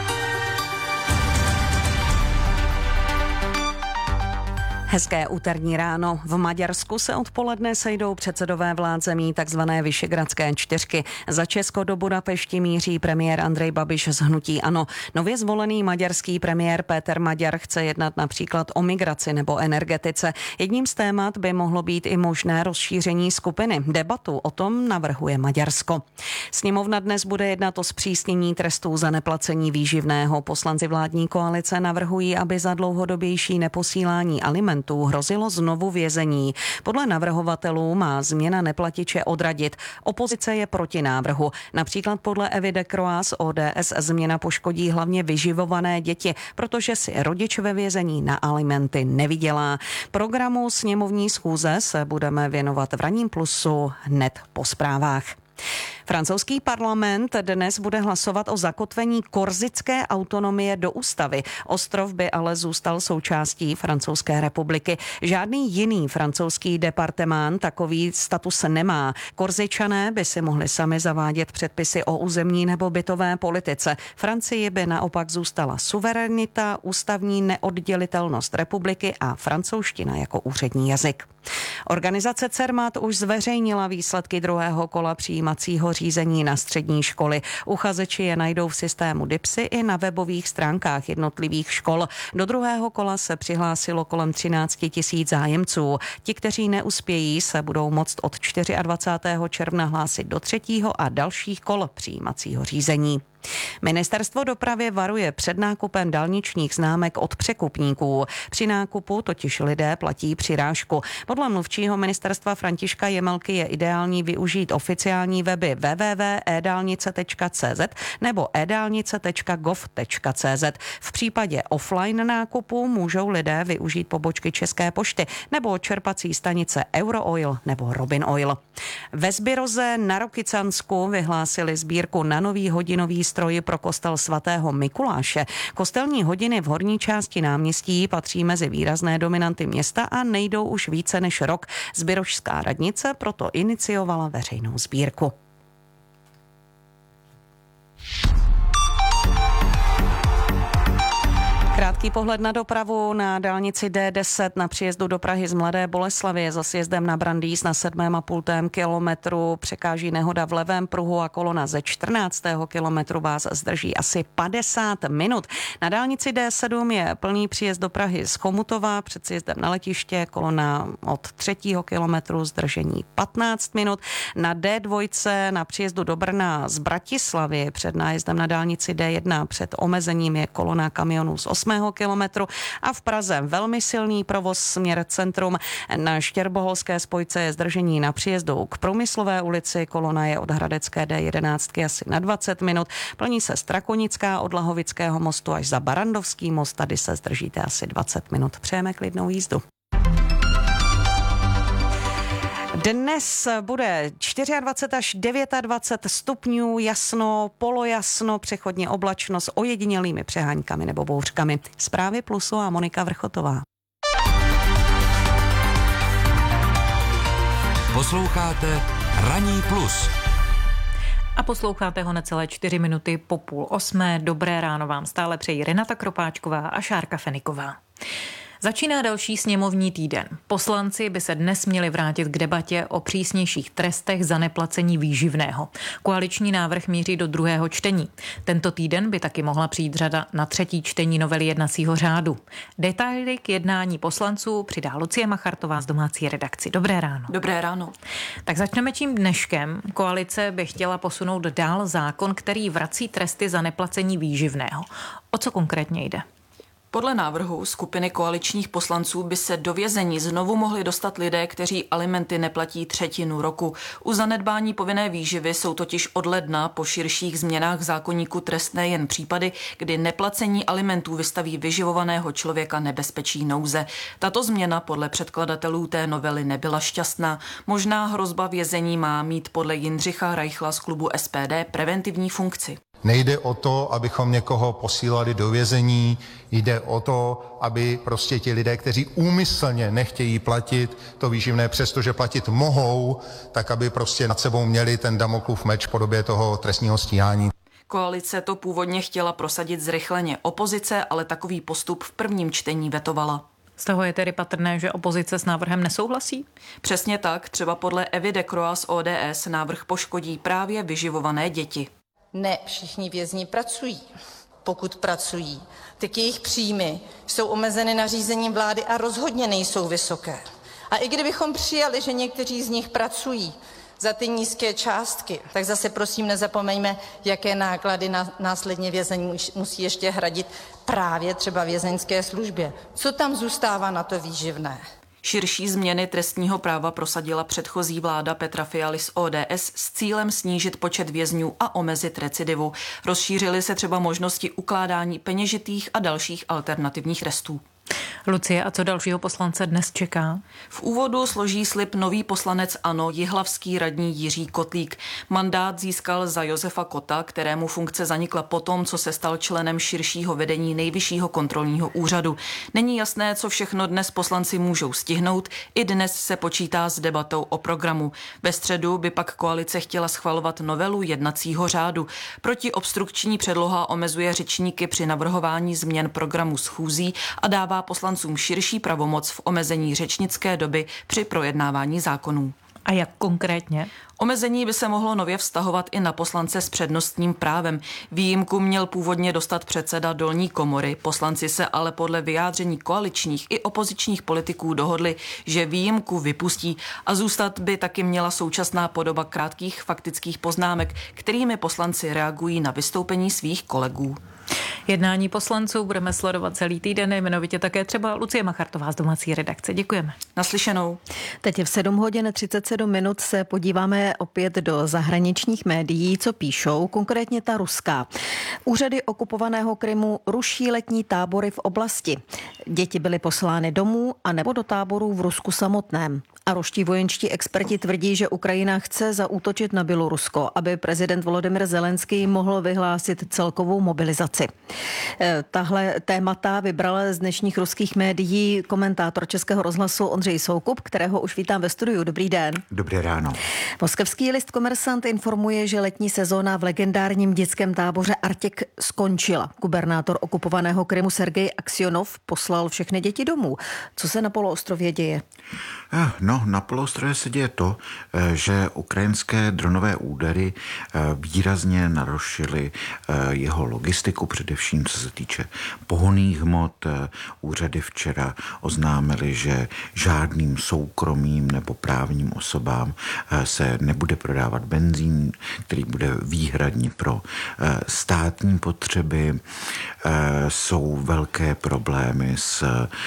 Hezké úterní ráno. V Maďarsku se odpoledne sejdou předsedové vlád zemí takzvané Vyšegradské čtyřky. Za Česko do Budapešti míří premiér Andrej Babiš z hnutí ANO. Nově zvolený maďarský premiér Péter Maďar chce jednat například o migraci nebo energetice. Jedním z témat by mohlo být i možné rozšíření skupiny. Debatu o tom navrhuje Maďarsko. Sněmovna dnes bude jednat o zpřísnění trestů za neplacení výživného. Poslanci vládní koalice navrhují, aby za dlouhodobější neposílání alimentů hrozilo znovu vězení. Podle navrhovatelů má změna neplatiče odradit. Opozice je proti návrhu. Například podle Evy de Croix z O D S změna poškodí hlavně vyživované děti, protože si rodič ve vězení na alimenty nevydělá. Programu sněmovní schůze se budeme věnovat v Ranním plusu hned po zprávách. Francouzský parlament dnes bude hlasovat o zakotvení korsické autonomie do ústavy. Ostrov by ale zůstal součástí Francouzské republiky. Žádný jiný francouzský departemán takový status nemá. Korsičané by si mohli sami zavádět předpisy o územní nebo bytové politice. Francii by naopak zůstala suverenita, ústavní neoddělitelnost republiky a francouzština jako úřední jazyk. Organizace Cermat už zveřejnila výsledky druhého kola přijímacího řízení na střední školy. Uchazeči je najdou v systému DIPSy i na webových stránkách jednotlivých škol. Do druhého kola se přihlásilo kolem třináct tisíc zájemců. Ti, kteří neuspějí, se budou moct od dvacátého čtvrtého června hlásit do třetího a dalších kol přijímacího řízení. Ministerstvo dopravy varuje před nákupem dálničních známek od překupníků. Při nákupu totiž lidé platí přirážku. Podle mluvčího ministerstva Františka Jemelky je ideální využít oficiální weby w w w tečka e dálnice tečka c z nebo e dálnice tečka gov tečka c z. V případě offline nákupu můžou lidé využít pobočky České pošty nebo čerpací stanice Eurooil nebo Robin Oil. Ve Zbiroze na Rokycansku vyhlásili sbírku na nový hodinový stroj pro kostel svatého Mikuláše. Kostelní hodiny v horní části náměstí patří mezi výrazné dominanty města a nejdou už více než rok. Zbirožská radnice proto iniciovala veřejnou sbírku. Krátký pohled na dopravu na dálnici D deset na příjezdu do Prahy z Mladé Boleslavi za sjezdem na Brandýs na sedmém a půltém kilometru překáží nehoda v levém pruhu a kolona ze čtrnáctého kilometru vás zdrží asi padesát minut. Na dálnici D sedm je plný příjezd do Prahy z Chomutova před sjezdem na letiště, kolona od třetího kilometru zdržení patnáct minut. Na D dva na příjezdu do Brna z Bratislavy před nájezdem na dálnici D jedna před omezením je kolona kamionů z osmého kilometru a v Praze velmi silný provoz směr centrum. Na Štěrboholské spojce je zdržení na příjezdu k Průmyslové ulici, kolona je od Hradecké D jedenáct asi na dvacet minut. Plní se Strakonická od Lahovického mostu až za Barandovský most, tady se zdržíte asi dvacet minut. Přejeme klidnou jízdu. Dnes bude dvacet čtyři až dvacet devět stupňů, jasno, polojasno, přechodně oblačno s ojedinělými přeháňkami nebo bouřkami. Zprávy Plusu a Monika Vrchotová. Posloucháte Ranní plus. A posloucháte ho necelé čtyři minuty po půl osmé. Dobré ráno vám stále přejí Renata Kropáčková a Šárka Feniková. Začíná další sněmovní týden. Poslanci by se dnes měli vrátit k debatě o přísnějších trestech za neplacení výživného. Koaliční návrh míří do druhého čtení. Tento týden by taky mohla přijít řada na třetí čtení novely jednacího řádu. Detaily k jednání poslanců přidá Lucie Machartová z domácí redakci. Dobré ráno. Dobré ráno. Tak začneme čím dneškem. Koalice by chtěla posunout dál zákon, který vrací tresty za neplacení výživného. O co konkrétně jde? Podle návrhu skupiny koaličních poslanců by se do vězení znovu mohli dostat lidé, kteří alimenty neplatí třetinu roku. U zanedbání povinné výživy jsou totiž od ledna po širších změnách zákoníku trestné jen případy, kdy neplacení alimentů vystaví vyživovaného člověka nebezpečí nouze. Tato změna podle předkladatelů té novely nebyla šťastná. Možná hrozba vězení má mít podle Jindřicha Reichla z klubu S P D preventivní funkci. Nejde o to, abychom někoho posílali do vězení, jde o to, aby prostě ti lidé, kteří úmyslně nechtějí platit to výživné, přestože platit mohou, tak aby prostě nad sebou měli ten Damoklův meč v podobě toho trestního stíhání. Koalice to původně chtěla prosadit zrychleně. Opozice ale takový postup v prvním čtení vetovala. Z toho je tedy patrné, že opozice s návrhem nesouhlasí? Přesně tak, třeba podle Evy Dekroa z O D S návrh poškodí právě vyživované děti. Ne všichni vězni pracují. Pokud pracují, tak jejich příjmy jsou omezeny nařízením vlády a rozhodně nejsou vysoké. A i kdybychom přijali, že někteří z nich pracují za ty nízké částky, tak zase prosím nezapomeňme, jaké náklady na, následně vězeň musí ještě hradit právě třeba vězeňské službě. Co tam zůstává na to výživné? Širší změny trestního práva prosadila předchozí vláda Petra Fialy z O D S s cílem snížit počet vězňů a omezit recidivu. Rozšířily se třeba možnosti ukládání peněžitých a dalších alternativních trestů. Lucie, a co dalšího poslance dnes čeká? V úvodu složí slib nový poslanec ANO, jihlavský radní Jiří Kotlík. Mandát získal za Josefa Kota, kterému funkce zanikla potom, co se stal členem širšího vedení Nejvyššího kontrolního úřadu. Není jasné, co všechno dnes poslanci můžou stihnout. I dnes se počítá s debatou o programu. Ve středu by pak koalice chtěla schvalovat novelu jednacího řádu. Protiobstrukční předloha omezuje řečníky při navrhování změn programu schůzí a dává poslancům širší pravomoc v omezení řečnické doby při projednávání zákonů. A jak konkrétně? Omezení by se mohlo nově vztahovat i na poslance s přednostním právem. Výjimku měl původně dostat předseda dolní komory. Poslanci se ale podle vyjádření koaličních i opozičních politiků dohodli, že výjimku vypustí a zůstat by taky měla současná podoba krátkých faktických poznámek, kterými poslanci reagují na vystoupení svých kolegů. Jednání poslanců budeme sledovat celý týden, jmenovitě také třeba Lucie Machartová z domácí redakce. Děkujeme. Naslyšenou. Teď v sedm hodin třicet sedm minut se podíváme opět do zahraničních médií, co píšou, konkrétně ta ruská. Úřady okupovaného Krymu ruší letní tábory v oblasti. Děti byly poslány domů a nebo do táborů v Rusku samotném. A ruští vojenští experti tvrdí, že Ukrajina chce zaútočit na Bělorusko, aby prezident Volodymyr Zelenský mohl vyhlásit celkovou mobilizaci. Tahle témata vybral z dnešních ruských médií komentátor Českého rozhlasu Ondřej Soukup, kterého už vítám ve studiu. Dobrý den. Dobré ráno. Moskevský list Komersant informuje, že letní sezóna v legendárním dětském táboře Artěk skončila. Gubernátor okupovaného Krymu Sergej Aksionov poslal všechny děti domů. Co se na poloostrově děje? No, na poloostrově se děje to, že ukrajinské dronové údery výrazně narušily jeho logistiku, především co se týče pohonných hmot. Úřady včera oznámily, že žádným soukromým nebo právním osobám se nebude prodávat benzín, který bude výhradně pro státní potřeby. Jsou velké problémy s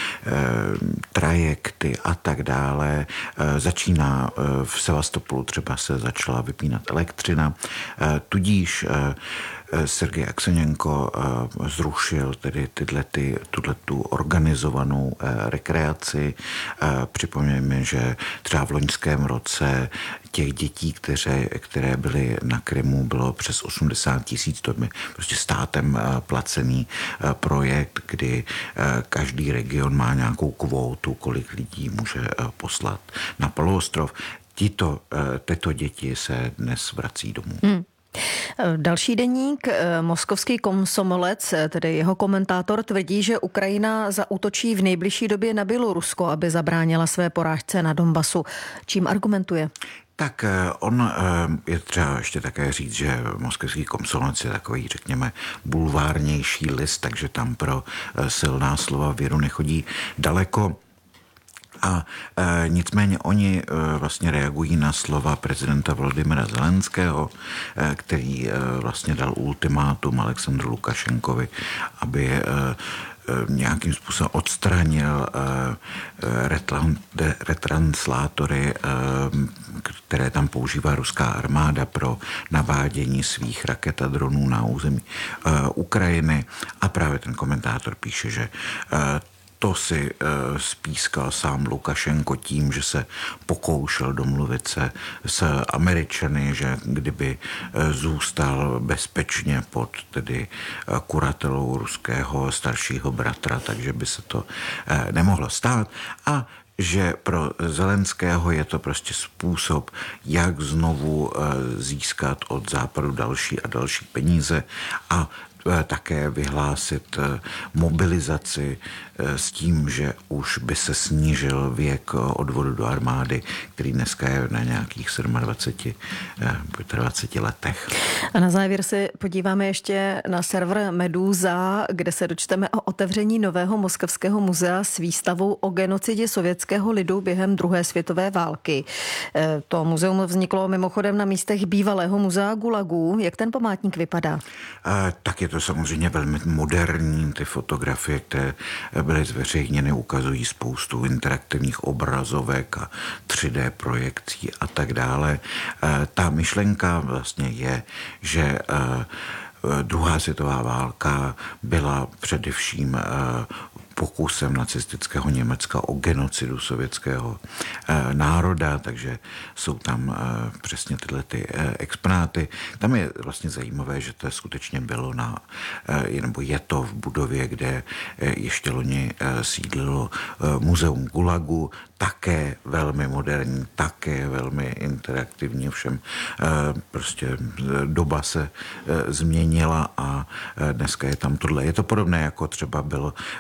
trajekty a tak dále. Začíná v Sevastopolu třeba se začala vypínat elektřina, tudíž Sergej Aksenjenko zrušil tedy tyhle, ty, tuhletu organizovanou rekreaci. Připomeňme, že třeba v loňském roce těch dětí, které, které byly na Krymu, bylo přes osmdesát tisíc. To je prostě státem placený projekt, kdy každý region má nějakou kvótu, kolik lidí může poslat na poloostrov. Tito, tyto děti se dnes vrací domů. Hmm. Další deník, moskovský Komsomolec, tedy jeho komentátor, tvrdí, že Ukrajina zaútočí v nejbližší době na Bělorusko, aby zabránila své porážce na Donbasu. Čím argumentuje? Tak on je třeba ještě také říct, že moskevský Komsomolec je takový, řekněme, bulvárnější list, takže tam pro silná slova věru nechodí daleko. A e, nicméně oni e, vlastně reagují na slova prezidenta Volodymyra Zelenského, e, který e, vlastně dal ultimátum Alexandru Lukašenkovi, aby e, nějakým způsobem odstranil retranslátory, které tam používá ruská armáda pro navádění svých raket a dronů na území Ukrajiny. A právě ten komentátor píše, že to si uh, spískal sám Lukašenko tím, že se pokoušel domluvit se s Američany, že kdyby uh, zůstal bezpečně pod tedy uh, kuratelou ruského staršího bratra, takže by se to uh, nemohlo stát. A že pro Zelenského je to prostě způsob, jak znovu uh, získat od západu další a další peníze a také vyhlásit mobilizaci s tím, že už by se snížil věk odvodu do armády, který dneska je na nějakých dvacet sedm, dvacet pět letech. A na závěr se podíváme ještě na server Meduza, kde se dočteme o otevření nového moskevského muzea s výstavou o genocidě sovětského lidu během druhé světové války. To muzeum vzniklo mimochodem na místech bývalého muzea Gulagu. Jak ten památník vypadá? Tak je to samozřejmě velmi moderní. Ty fotografie, které byly zveřejněny, ukazují spoustu interaktivních obrazovek a tři dé projekcí a tak dále. Ta myšlenka vlastně je, že druhá světová válka byla především pokusem nacistického Německa o genocidu sovětského e, národa, takže jsou tam e, přesně tyhle ty e, exponáty. Tam je vlastně zajímavé, že to skutečně bylo na, e, nebo je to v budově, kde e, ještě loni e, sídlilo e, muzeum Gulagu, také velmi moderní, také velmi interaktivní, všem e, prostě doba se e, změnila a e, dneska je tam tohle. Je to podobné, jako třeba bylo, bylo muzeum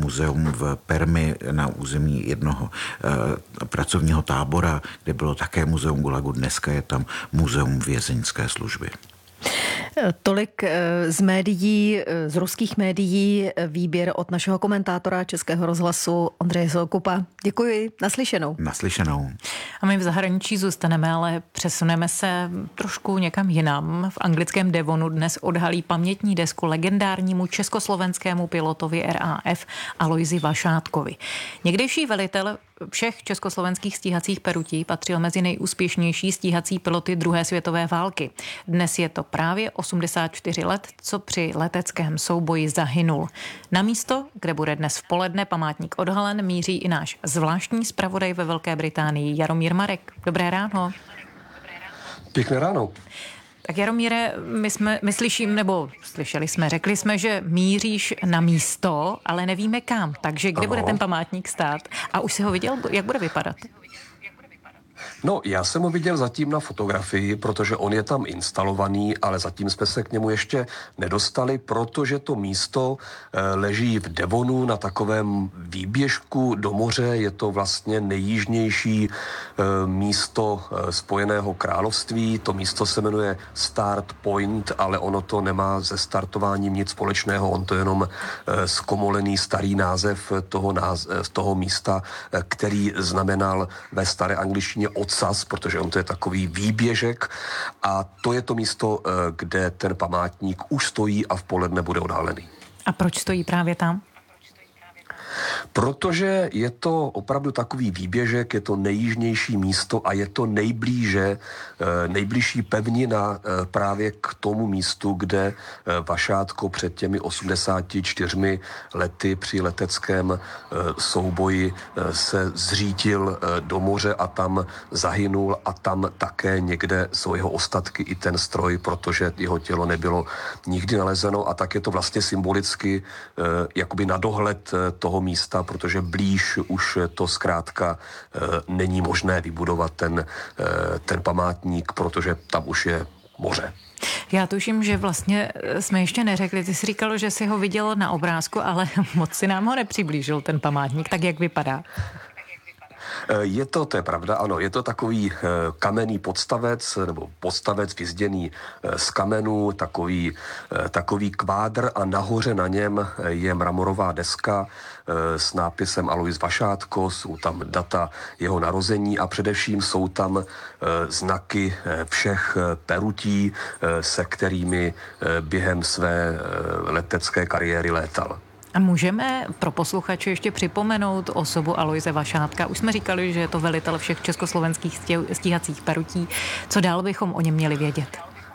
muzeum v Permi na území jednoho e, pracovního tábora, kde bylo také muzeum Gulagu. Dneska je tam muzeum vězeňské služby. Tolik z médií, z ruských médií, výběr od našeho komentátora Českého rozhlasu Ondřeje Soukupa. Děkuji, naslyšenou. Naslyšenou. A my v zahraničí zůstaneme, ale přesuneme se trošku někam jinam. V anglickém Devonu dnes odhalí pamětní desku legendárnímu československému pilotovi R A F Alojzi Vašátkovi. Někdejší velitel všech československých stíhacích perutí patřil mezi nejúspěšnější stíhací piloty druhé světové války. Dnes je to právě osmdesát čtyři let, co při leteckém souboji zahynul. Na místo, kde bude dnes v poledne památník odhalen, míří i náš zvláštní zpravodaj ve Velké Británii Jaromír Marek. Dobré ráno. Pěkné ráno. Tak Jaromíre, my, jsme, my slyším, nebo slyšeli jsme, řekli jsme, že míříš na místo, ale nevíme kam. Takže kde ano. bude ten památník stát? A už si ho viděl, jak bude vypadat? No, já jsem ho viděl zatím na fotografii, protože on je tam instalovaný, ale zatím jsme se k němu ještě nedostali, protože to místo e, leží v Devonu na takovém výběžku do moře. Je to vlastně nejjižnější e, místo e, Spojeného království. To místo se jmenuje Start Point, ale ono to nemá se startováním nic společného. On to je jenom e, zkomolený starý název toho, náz, toho místa, e, který znamenal ve staré angličtině ocas, protože on to je takový výběžek a to je to místo, kde ten památník už stojí a v poledne bude odhalený. A proč stojí právě tam? Protože je to opravdu takový výběžek, je to nejjižnější místo a je to nejblíže, nejbližší pevnina právě k tomu místu, kde Vašátko před těmi osmdesáti čtyřmi lety při leteckém souboji se zřítil do moře a tam zahynul a tam také někde jsou jeho ostatky i ten stroj, protože jeho tělo nebylo nikdy nalezeno a tak je to vlastně symbolicky jakoby na dohled toho místa, protože blíž už to zkrátka e, není možné vybudovat ten, e, ten památník, protože tam už je moře. Já tuším, že vlastně jsme ještě neřekli, ty jsi říkal, že jsi ho viděl na obrázku, ale moc si nám ho nepřiblížil ten památník, tak jak vypadá? Je to, to je pravda, ano, je to takový kamenný podstavec, nebo podstavec vyzděný z kamenů, takový, takový kvádr a nahoře na něm je mramorová deska s nápisem Alojz Vašátko, jsou tam data jeho narození a především jsou tam znaky všech perutí, se kterými během své letecké kariéry létal. A můžeme pro posluchače ještě připomenout osobu Alojze Vašátka. Už jsme říkali, že je to velitel všech československých stíhacích perutí. Co dál bychom o něm měli vědět?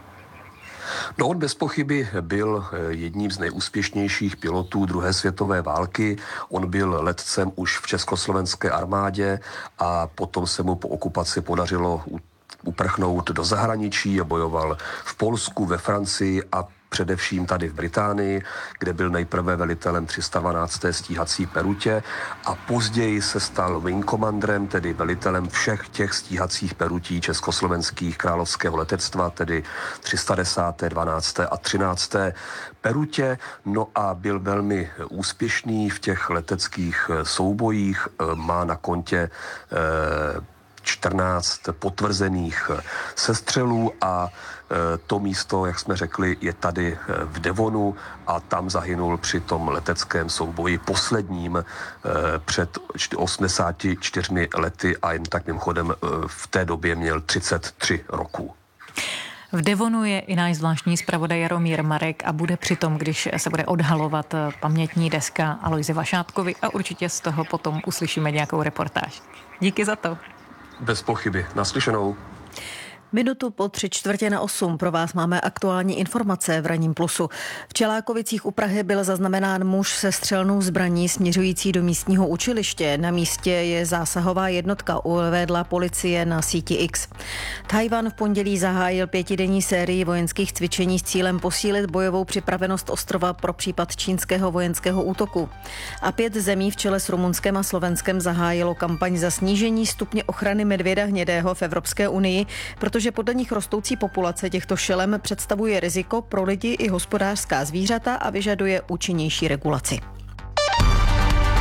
No, on bez pochyby byl jedním z nejúspěšnějších pilotů druhé světové války. On byl letcem už v československé armádě a potom se mu po okupaci podařilo uprchnout do zahraničí a bojoval v Polsku, ve Francii a především tady v Británii, kde byl nejprve velitelem tři sta dvanácté stíhací perutě a později se stal wing commanderem, tedy velitelem všech těch stíhacích perutí československých královského letectva, tedy tři sta desáté, dvanácté a třinácté perutě. No a byl velmi úspěšný v těch leteckých soubojích, má na kontě eh, čtrnáct potvrzených sestřelů a to místo, jak jsme řekli, je tady v Devonu a tam zahynul při tom leteckém souboji posledním před osmdesáti čtyřmi lety a jen tak mimochodem v té době měl třicet tři roků. V Devonu je i náš zvláštní zpravodaj Jaromír Marek a bude přitom, když se bude odhalovat pamětní deska Alojzi Vašátkovi a určitě z toho potom uslyšíme nějakou reportáž. Díky za to. Bez pochyby. Naslyšenou. Minutu po tři čtvrtě na osm pro vás máme aktuální informace v Ranním plusu. V Čelákovicích u Prahy byl zaznamenán muž se střelnou zbraní směřující do místního učiliště. Na místě je zásahová jednotka, uvedla policie na síti X. Tchaj-wan v pondělí zahájil pětidenní sérii vojenských cvičení s cílem posílit bojovou připravenost ostrova pro případ čínského vojenského útoku. A pět zemí v čele s Rumunskem a Slovenskem zahájilo kampaň za snížení stupně ochrany medvěda hnědého v Evropské unii, protože že podle nich rostoucí populace těchto šelem představuje riziko pro lidi i hospodářská zvířata a vyžaduje účinnější regulaci.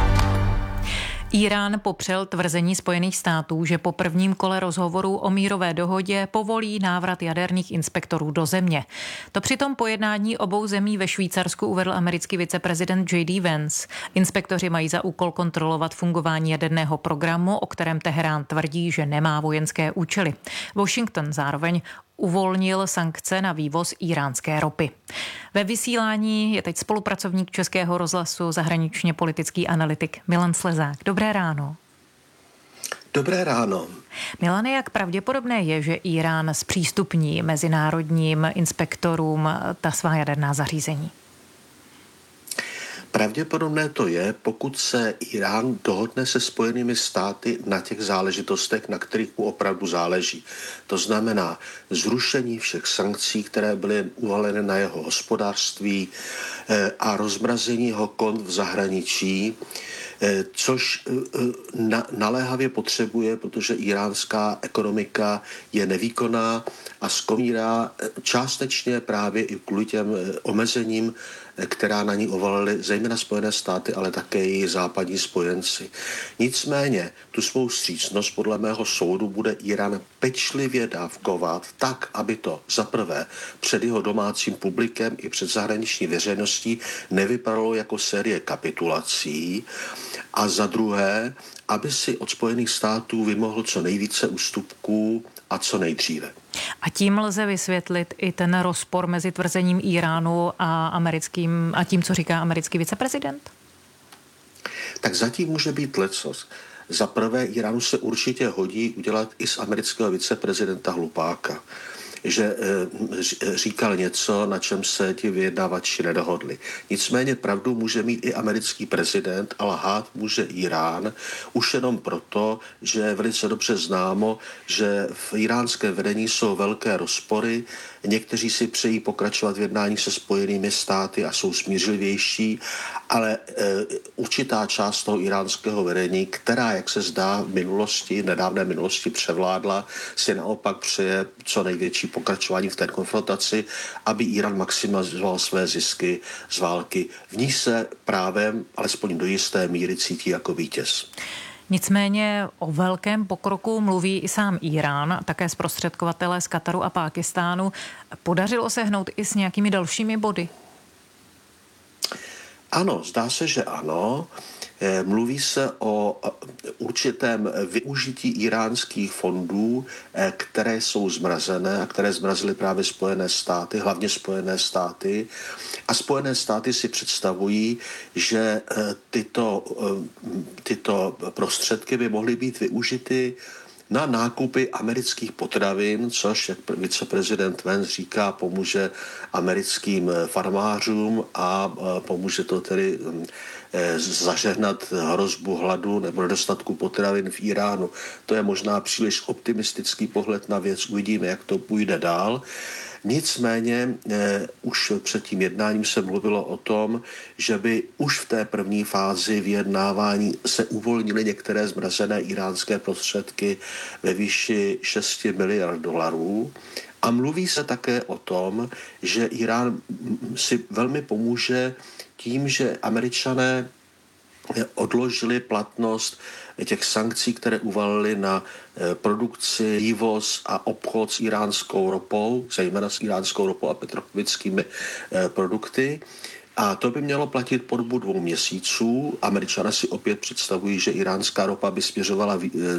Irán popřel tvrzení Spojených států, že po prvním kole rozhovorů o mírové dohodě povolí návrat jaderných inspektorů do země. To přitom po jednání obou zemí ve Švýcarsku uvedl americký viceprezident J D Vance. Inspektoři mají za úkol kontrolovat fungování jaderného programu, o kterém Teherán tvrdí, že nemá vojenské účely. Washington zároveň uvolnil sankce na vývoz íránské ropy. Ve vysílání je teď spolupracovník Českého rozhlasu, zahraničně politický analytik Milan Slezák. Dobré ráno. Dobré ráno. Milane, jak pravděpodobné je, že Irán zpřístupní mezinárodním inspektorům ta svá jaderná zařízení? Pravděpodobné to je, pokud se Irán dohodne se Spojenými státy na těch záležitostech, na kterých mu opravdu záleží. To znamená zrušení všech sankcí, které byly uvaleny na jeho hospodářství a rozmrazení jeho kont v zahraničí, což naléhavě potřebuje, protože iránská ekonomika je nevýkonná a skomírá částečně právě i kvůli těm omezením, která na ní uvalily zejména Spojené státy, ale také její západní spojenci. Nicméně tu svou vstřícnost podle mého soudu bude Irán pečlivě dávkovat tak, aby to zaprvé před jeho domácím publikem i před zahraniční veřejností nevypadalo jako série kapitulací a za druhé, aby si od Spojených států vymohl co nejvíce ústupků a co nejdříve. A tím lze vysvětlit i ten rozpor mezi tvrzením Iránu a, americkým, a tím, co říká americký viceprezident? Tak zatím může být lecos. Za prvé, Iránu se určitě hodí udělat i z amerického viceprezidenta hlupáka, že e, říkal něco, na čem se ti vyjednávači nedohodli. Nicméně pravdu může mít i americký prezident a lhát může Irán už jenom proto, že je velice dobře známo, že v iránském vedení jsou velké rozpory. Někteří si přejí pokračovat v jednání se Spojenými státy a jsou smířlivější, ale e, určitá část toho iránského vedení, která, jak se zdá, v minulosti, nedávné minulosti převládla, si naopak přeje co největší pokračování v té konfrontaci, aby Irán maximalizoval své zisky z války. V ní se právem, alespoň do jisté míry, cítí jako vítěz. Nicméně o velkém pokroku mluví i sám Irán, také zprostředkovatelé z Kataru a Pákistánu. Podařilo se hnout i s nějakými dalšími body? Ano, zdá se, že ano. Mluví se o určitém využití iránských fondů, které jsou zmrazené a které zmrazily právě Spojené státy, hlavně Spojené státy. A Spojené státy si představují, že tyto, tyto prostředky by mohly být využity na nákupy amerických potravin, což, jak viceprezident Vance říká, pomůže americkým farmářům a pomůže to tedy zažehnat hrozbu hladu nebo nedostatku potravin v Iránu. To je možná příliš optimistický pohled na věc, uvidíme, jak to půjde dál. Nicméně eh, už před tím jednáním se mluvilo o tom, že by už v té první fázi vyjednávání se uvolnily některé zmrazené iránské prostředky ve výši šest miliard dolarů. A mluví se také o tom, že Irán si velmi pomůže tím, že Američané odložili platnost těch sankcí, které uvalili na produkci, vývoz a obchod s iránskou ropou, zejména s iránskou ropou a petrochemickými produkty. A to by mělo platit po dobu dvou měsíců. Američané si opět představují, že iránská ropa by směřovala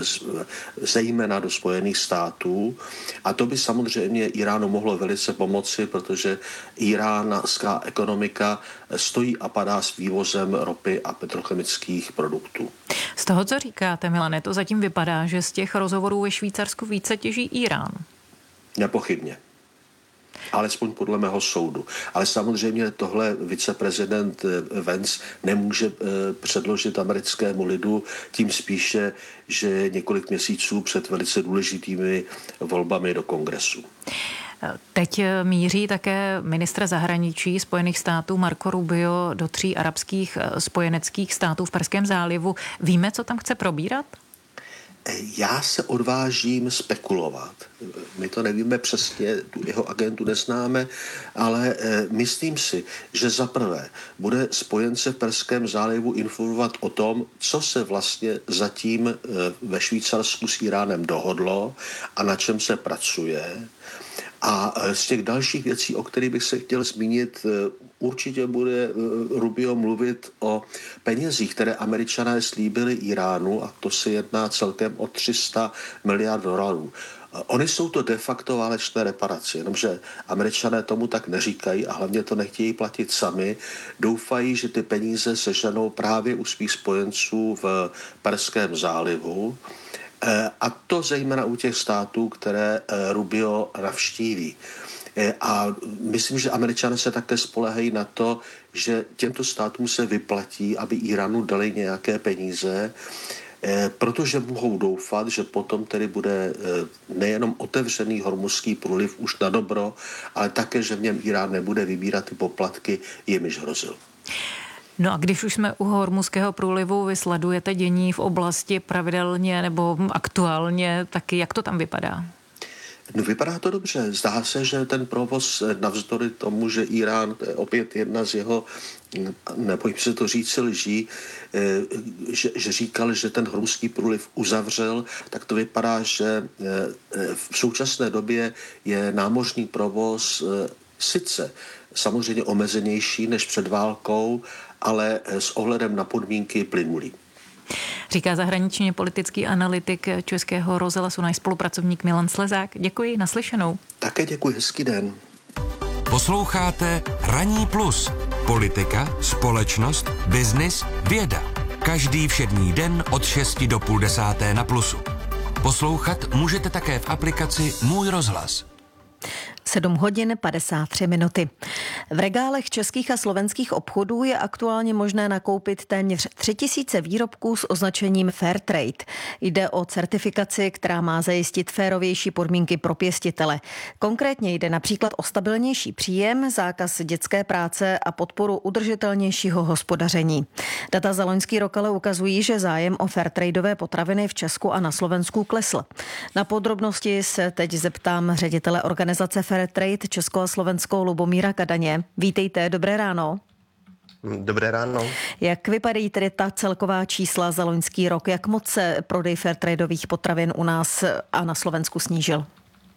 zejména do Spojených států. A to by samozřejmě Iránu mohlo velice pomoci, protože iránská ekonomika stojí a padá s vývozem ropy a petrochemických produktů. Z toho, co říkáte, Milane, to zatím vypadá, že z těch rozhovorů ve Švýcarsku více těží Irán. Nepochybně. Alespoň podle mého soudu. Ale samozřejmě tohle viceprezident Vance nemůže předložit americkému lidu, tím spíše, že několik měsíců před velice důležitými volbami do kongresu. Teď míří také ministr zahraničí Spojených států Marco Rubio do tří arabských spojeneckých států v Perském zálivu. Víme, co tam chce probírat? Já se odvážím spekulovat. My to nevíme přesně, tu jeho agentu neznáme, ale myslím si, že zaprvé bude spojence v Perském zálivu informovat o tom, co se vlastně zatím ve Švýcarsku s Iránem dohodlo a na čem se pracuje. A z těch dalších věcí, o kterých bych se chtěl zmínit, určitě bude Rubio mluvit o penězích, které Američané slíbili Iránu, a to se jedná celkem o tři sta miliard dolarů. Oni jsou to de facto válečné reparace, jenomže Američané tomu tak neříkají a hlavně to nechtějí platit sami. Doufají, že ty peníze seženou právě u svých spojenců v Perském zálivu, a to zejména u těch států, které Rubio navštíví. A myslím, že Američané se také spoléhají na to, že těmto státům se vyplatí, aby Iránu dali nějaké peníze, protože mohou doufat, že potom tedy bude nejenom otevřený Hormuzský průliv už na dobro, ale také, že v něm Irán nebude vybírat ty poplatky, jimiž hrozil. No a když už jsme u Hormuzského průlivu, vy sledujete dění v oblasti pravidelně nebo aktuálně, taky jak to tam vypadá? No, vypadá to dobře. Zdá se, že ten provoz, navzdory tomu, že Irán, to je opět jedna z jeho, nebojím se to říct, lží, že, že říkal, že ten Hormuzský průliv uzavřel, tak to vypadá, že v současné době je námořní provoz sice samozřejmě omezenější než před válkou, ale s ohledem na podmínky plynulý. Říká zahraničně politický analytik Českého rozhlasu, náš spolupracovník Milan Slezák. Děkuji, naslyšenou. Také děkuji, hezký den. Posloucháte Ranní plus. Politika, společnost, biznis, věda. Každý všední den od šesti do půl desáté na Plusu. Poslouchat můžete také v aplikaci Můj rozhlas. sedm hodin padesát tři minuty. V regálech českých a slovenských obchodů je aktuálně možné nakoupit téměř tři tisíce výrobků s označením Fairtrade. Jde o certifikaci, která má zajistit férovější podmínky pro pěstitele. Konkrétně jde například o stabilnější příjem, zákaz dětské práce a podporu udržitelnějšího hospodaření. Data za loňský rok ale ukazují, že zájem o fairtradeové potraviny v Česku a na Slovensku klesl. Na podrobnosti se teď zeptám ředitele organizace Fairtrade Česko a Slovensko Lubomíra Kadaně. Vítejte, dobré ráno. Dobré ráno. Jak vypadají tedy ta celková čísla za loňský rok? Jak moc se prodej fairtradeových potravin u nás a na Slovensku snížil?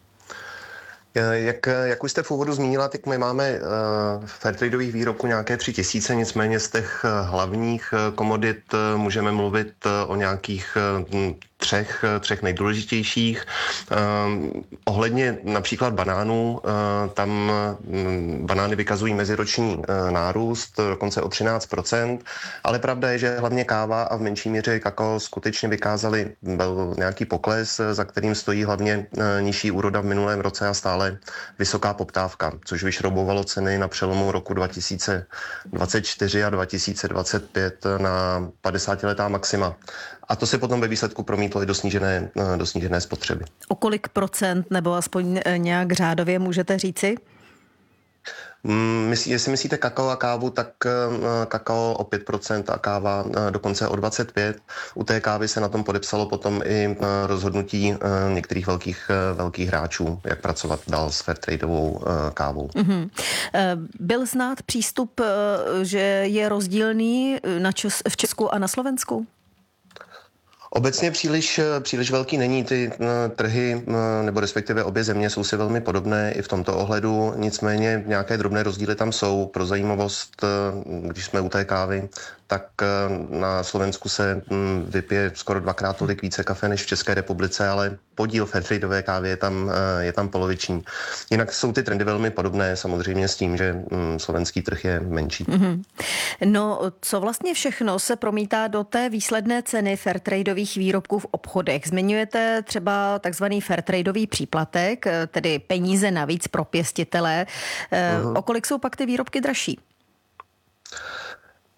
Jak, jak už jste v úvodu zmínila, tak my máme uh, fairtradeových výrobků nějaké tři tisíce, nicméně z těch hlavních komodit uh, můžeme mluvit uh, o nějakých uh, třech, třech nejdůležitějších. Uh, ohledně například banánů, uh, tam uh, banány vykazují meziroční uh, nárůst, dokonce o třináct procent, ale pravda je, že hlavně káva a v menší míře kakao skutečně vykázali byl nějaký pokles, za kterým stojí hlavně uh, nižší úroda v minulém roce a stále vysoká poptávka, což vyšroubovalo ceny na přelomu roku dva tisíce dvacet čtyři a dva tisíce dvacet pět na padesátiletá maxima. A to se potom ve výsledku promítlo i do snížené, do snížené spotřeby. O kolik procent nebo aspoň nějak řádově můžete říci? Myslí, jestli myslíte kakao a kávu, tak kakao o pět procent a káva dokonce o dvacet pět procent. U té kávy se na tom podepsalo potom i rozhodnutí některých velkých, velkých hráčů, jak pracovat dál s fairtradeovou kávou. Mm-hmm. Byl znát přístup, že je rozdílný na Čes- v Česku a na Slovensku? Obecně příliš, příliš velký není, ty trhy, nebo respektive obě země jsou si velmi podobné i v tomto ohledu, nicméně nějaké drobné rozdíly tam jsou. Pro zajímavost, když jsme u té kávy, tak na Slovensku se vypije skoro dvakrát tolik více kafe než v České republice, ale podíl fairtradeové kávy je tam, je tam poloviční. Jinak jsou ty trendy velmi podobné, samozřejmě s tím, že slovenský trh je menší. Mm-hmm. No, co vlastně všechno se promítá do té výsledné ceny fairtradeových výrobků v obchodech? Zmiňujete třeba takzvaný fairtradeový příplatek, tedy peníze navíc pro pěstitele. Mm-hmm. O kolik jsou pak ty výrobky dražší?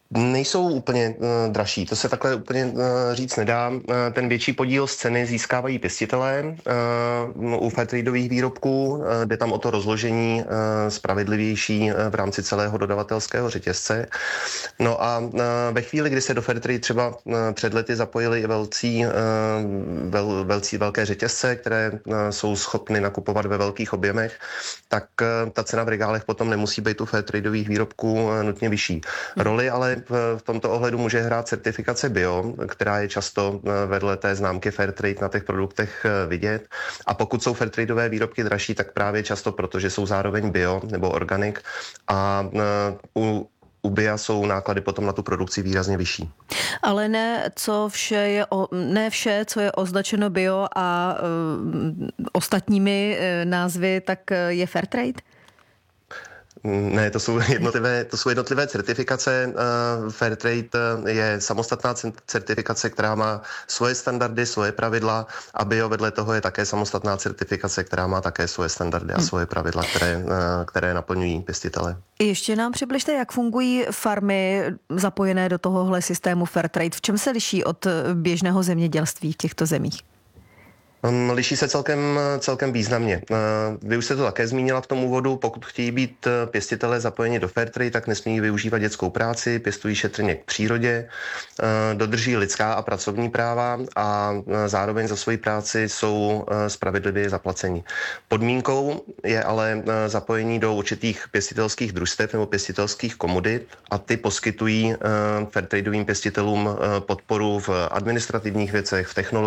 Nejsou úplně uh, dražší, to se takhle úplně uh, říct nedá. Uh, ten větší podíl z ceny získávají pěstitelé uh, u fairtradeových výrobků, uh, jde tam o to rozložení uh, spravedlivější uh, v rámci celého dodavatelského řetězce. No a uh, ve chvíli, kdy se do Fairtrade třeba uh, před lety zapojili i velcí, uh, vel, velcí velké řetězce, které uh, jsou schopny nakupovat ve velkých objemech, tak uh, ta cena v regálech potom nemusí být u fairtradeových výrobků uh, nutně vyšší. Roli ale v tomto ohledu může hrát certifikace bio, která je často vedle té známky Fairtrade na těch produktech vidět. A pokud jsou Fairtradeové výrobky dražší, tak právě často proto, že jsou zároveň bio nebo organic a u U B I A jsou náklady potom na tu produkci výrazně vyšší. Ale ne, co vše je o, ne vše, co je označeno bio a uh, ostatními uh, názvy, tak je Fairtrade? Ne, to jsou jednotlivé, to jsou jednotlivé certifikace. Uh, Fairtrade je samostatná certifikace, která má svoje standardy, svoje pravidla a bio vedle toho je také samostatná certifikace, která má také svoje standardy a svoje pravidla, které, uh, které naplňují pěstitele. Ještě nám přibližte, jak fungují farmy zapojené do tohohle systému Fairtrade. V čem se liší od běžného zemědělství v těchto zemích? Liší se celkem, celkem významně. Vy už jste to také zmínila v tom úvodu, pokud chtějí být pěstitelé zapojeni do Fairtrade, tak nesmí využívat dětskou práci, pěstují šetrně k přírodě, dodrží lidská a pracovní práva a zároveň za svoji práci jsou spravedlivě zaplaceni. Podmínkou je ale zapojení do určitých pěstitelských družstev nebo pěstitelských komodit a ty poskytují Fairtradeovým pěstitelům podporu v administrativních věcech, v technologiích,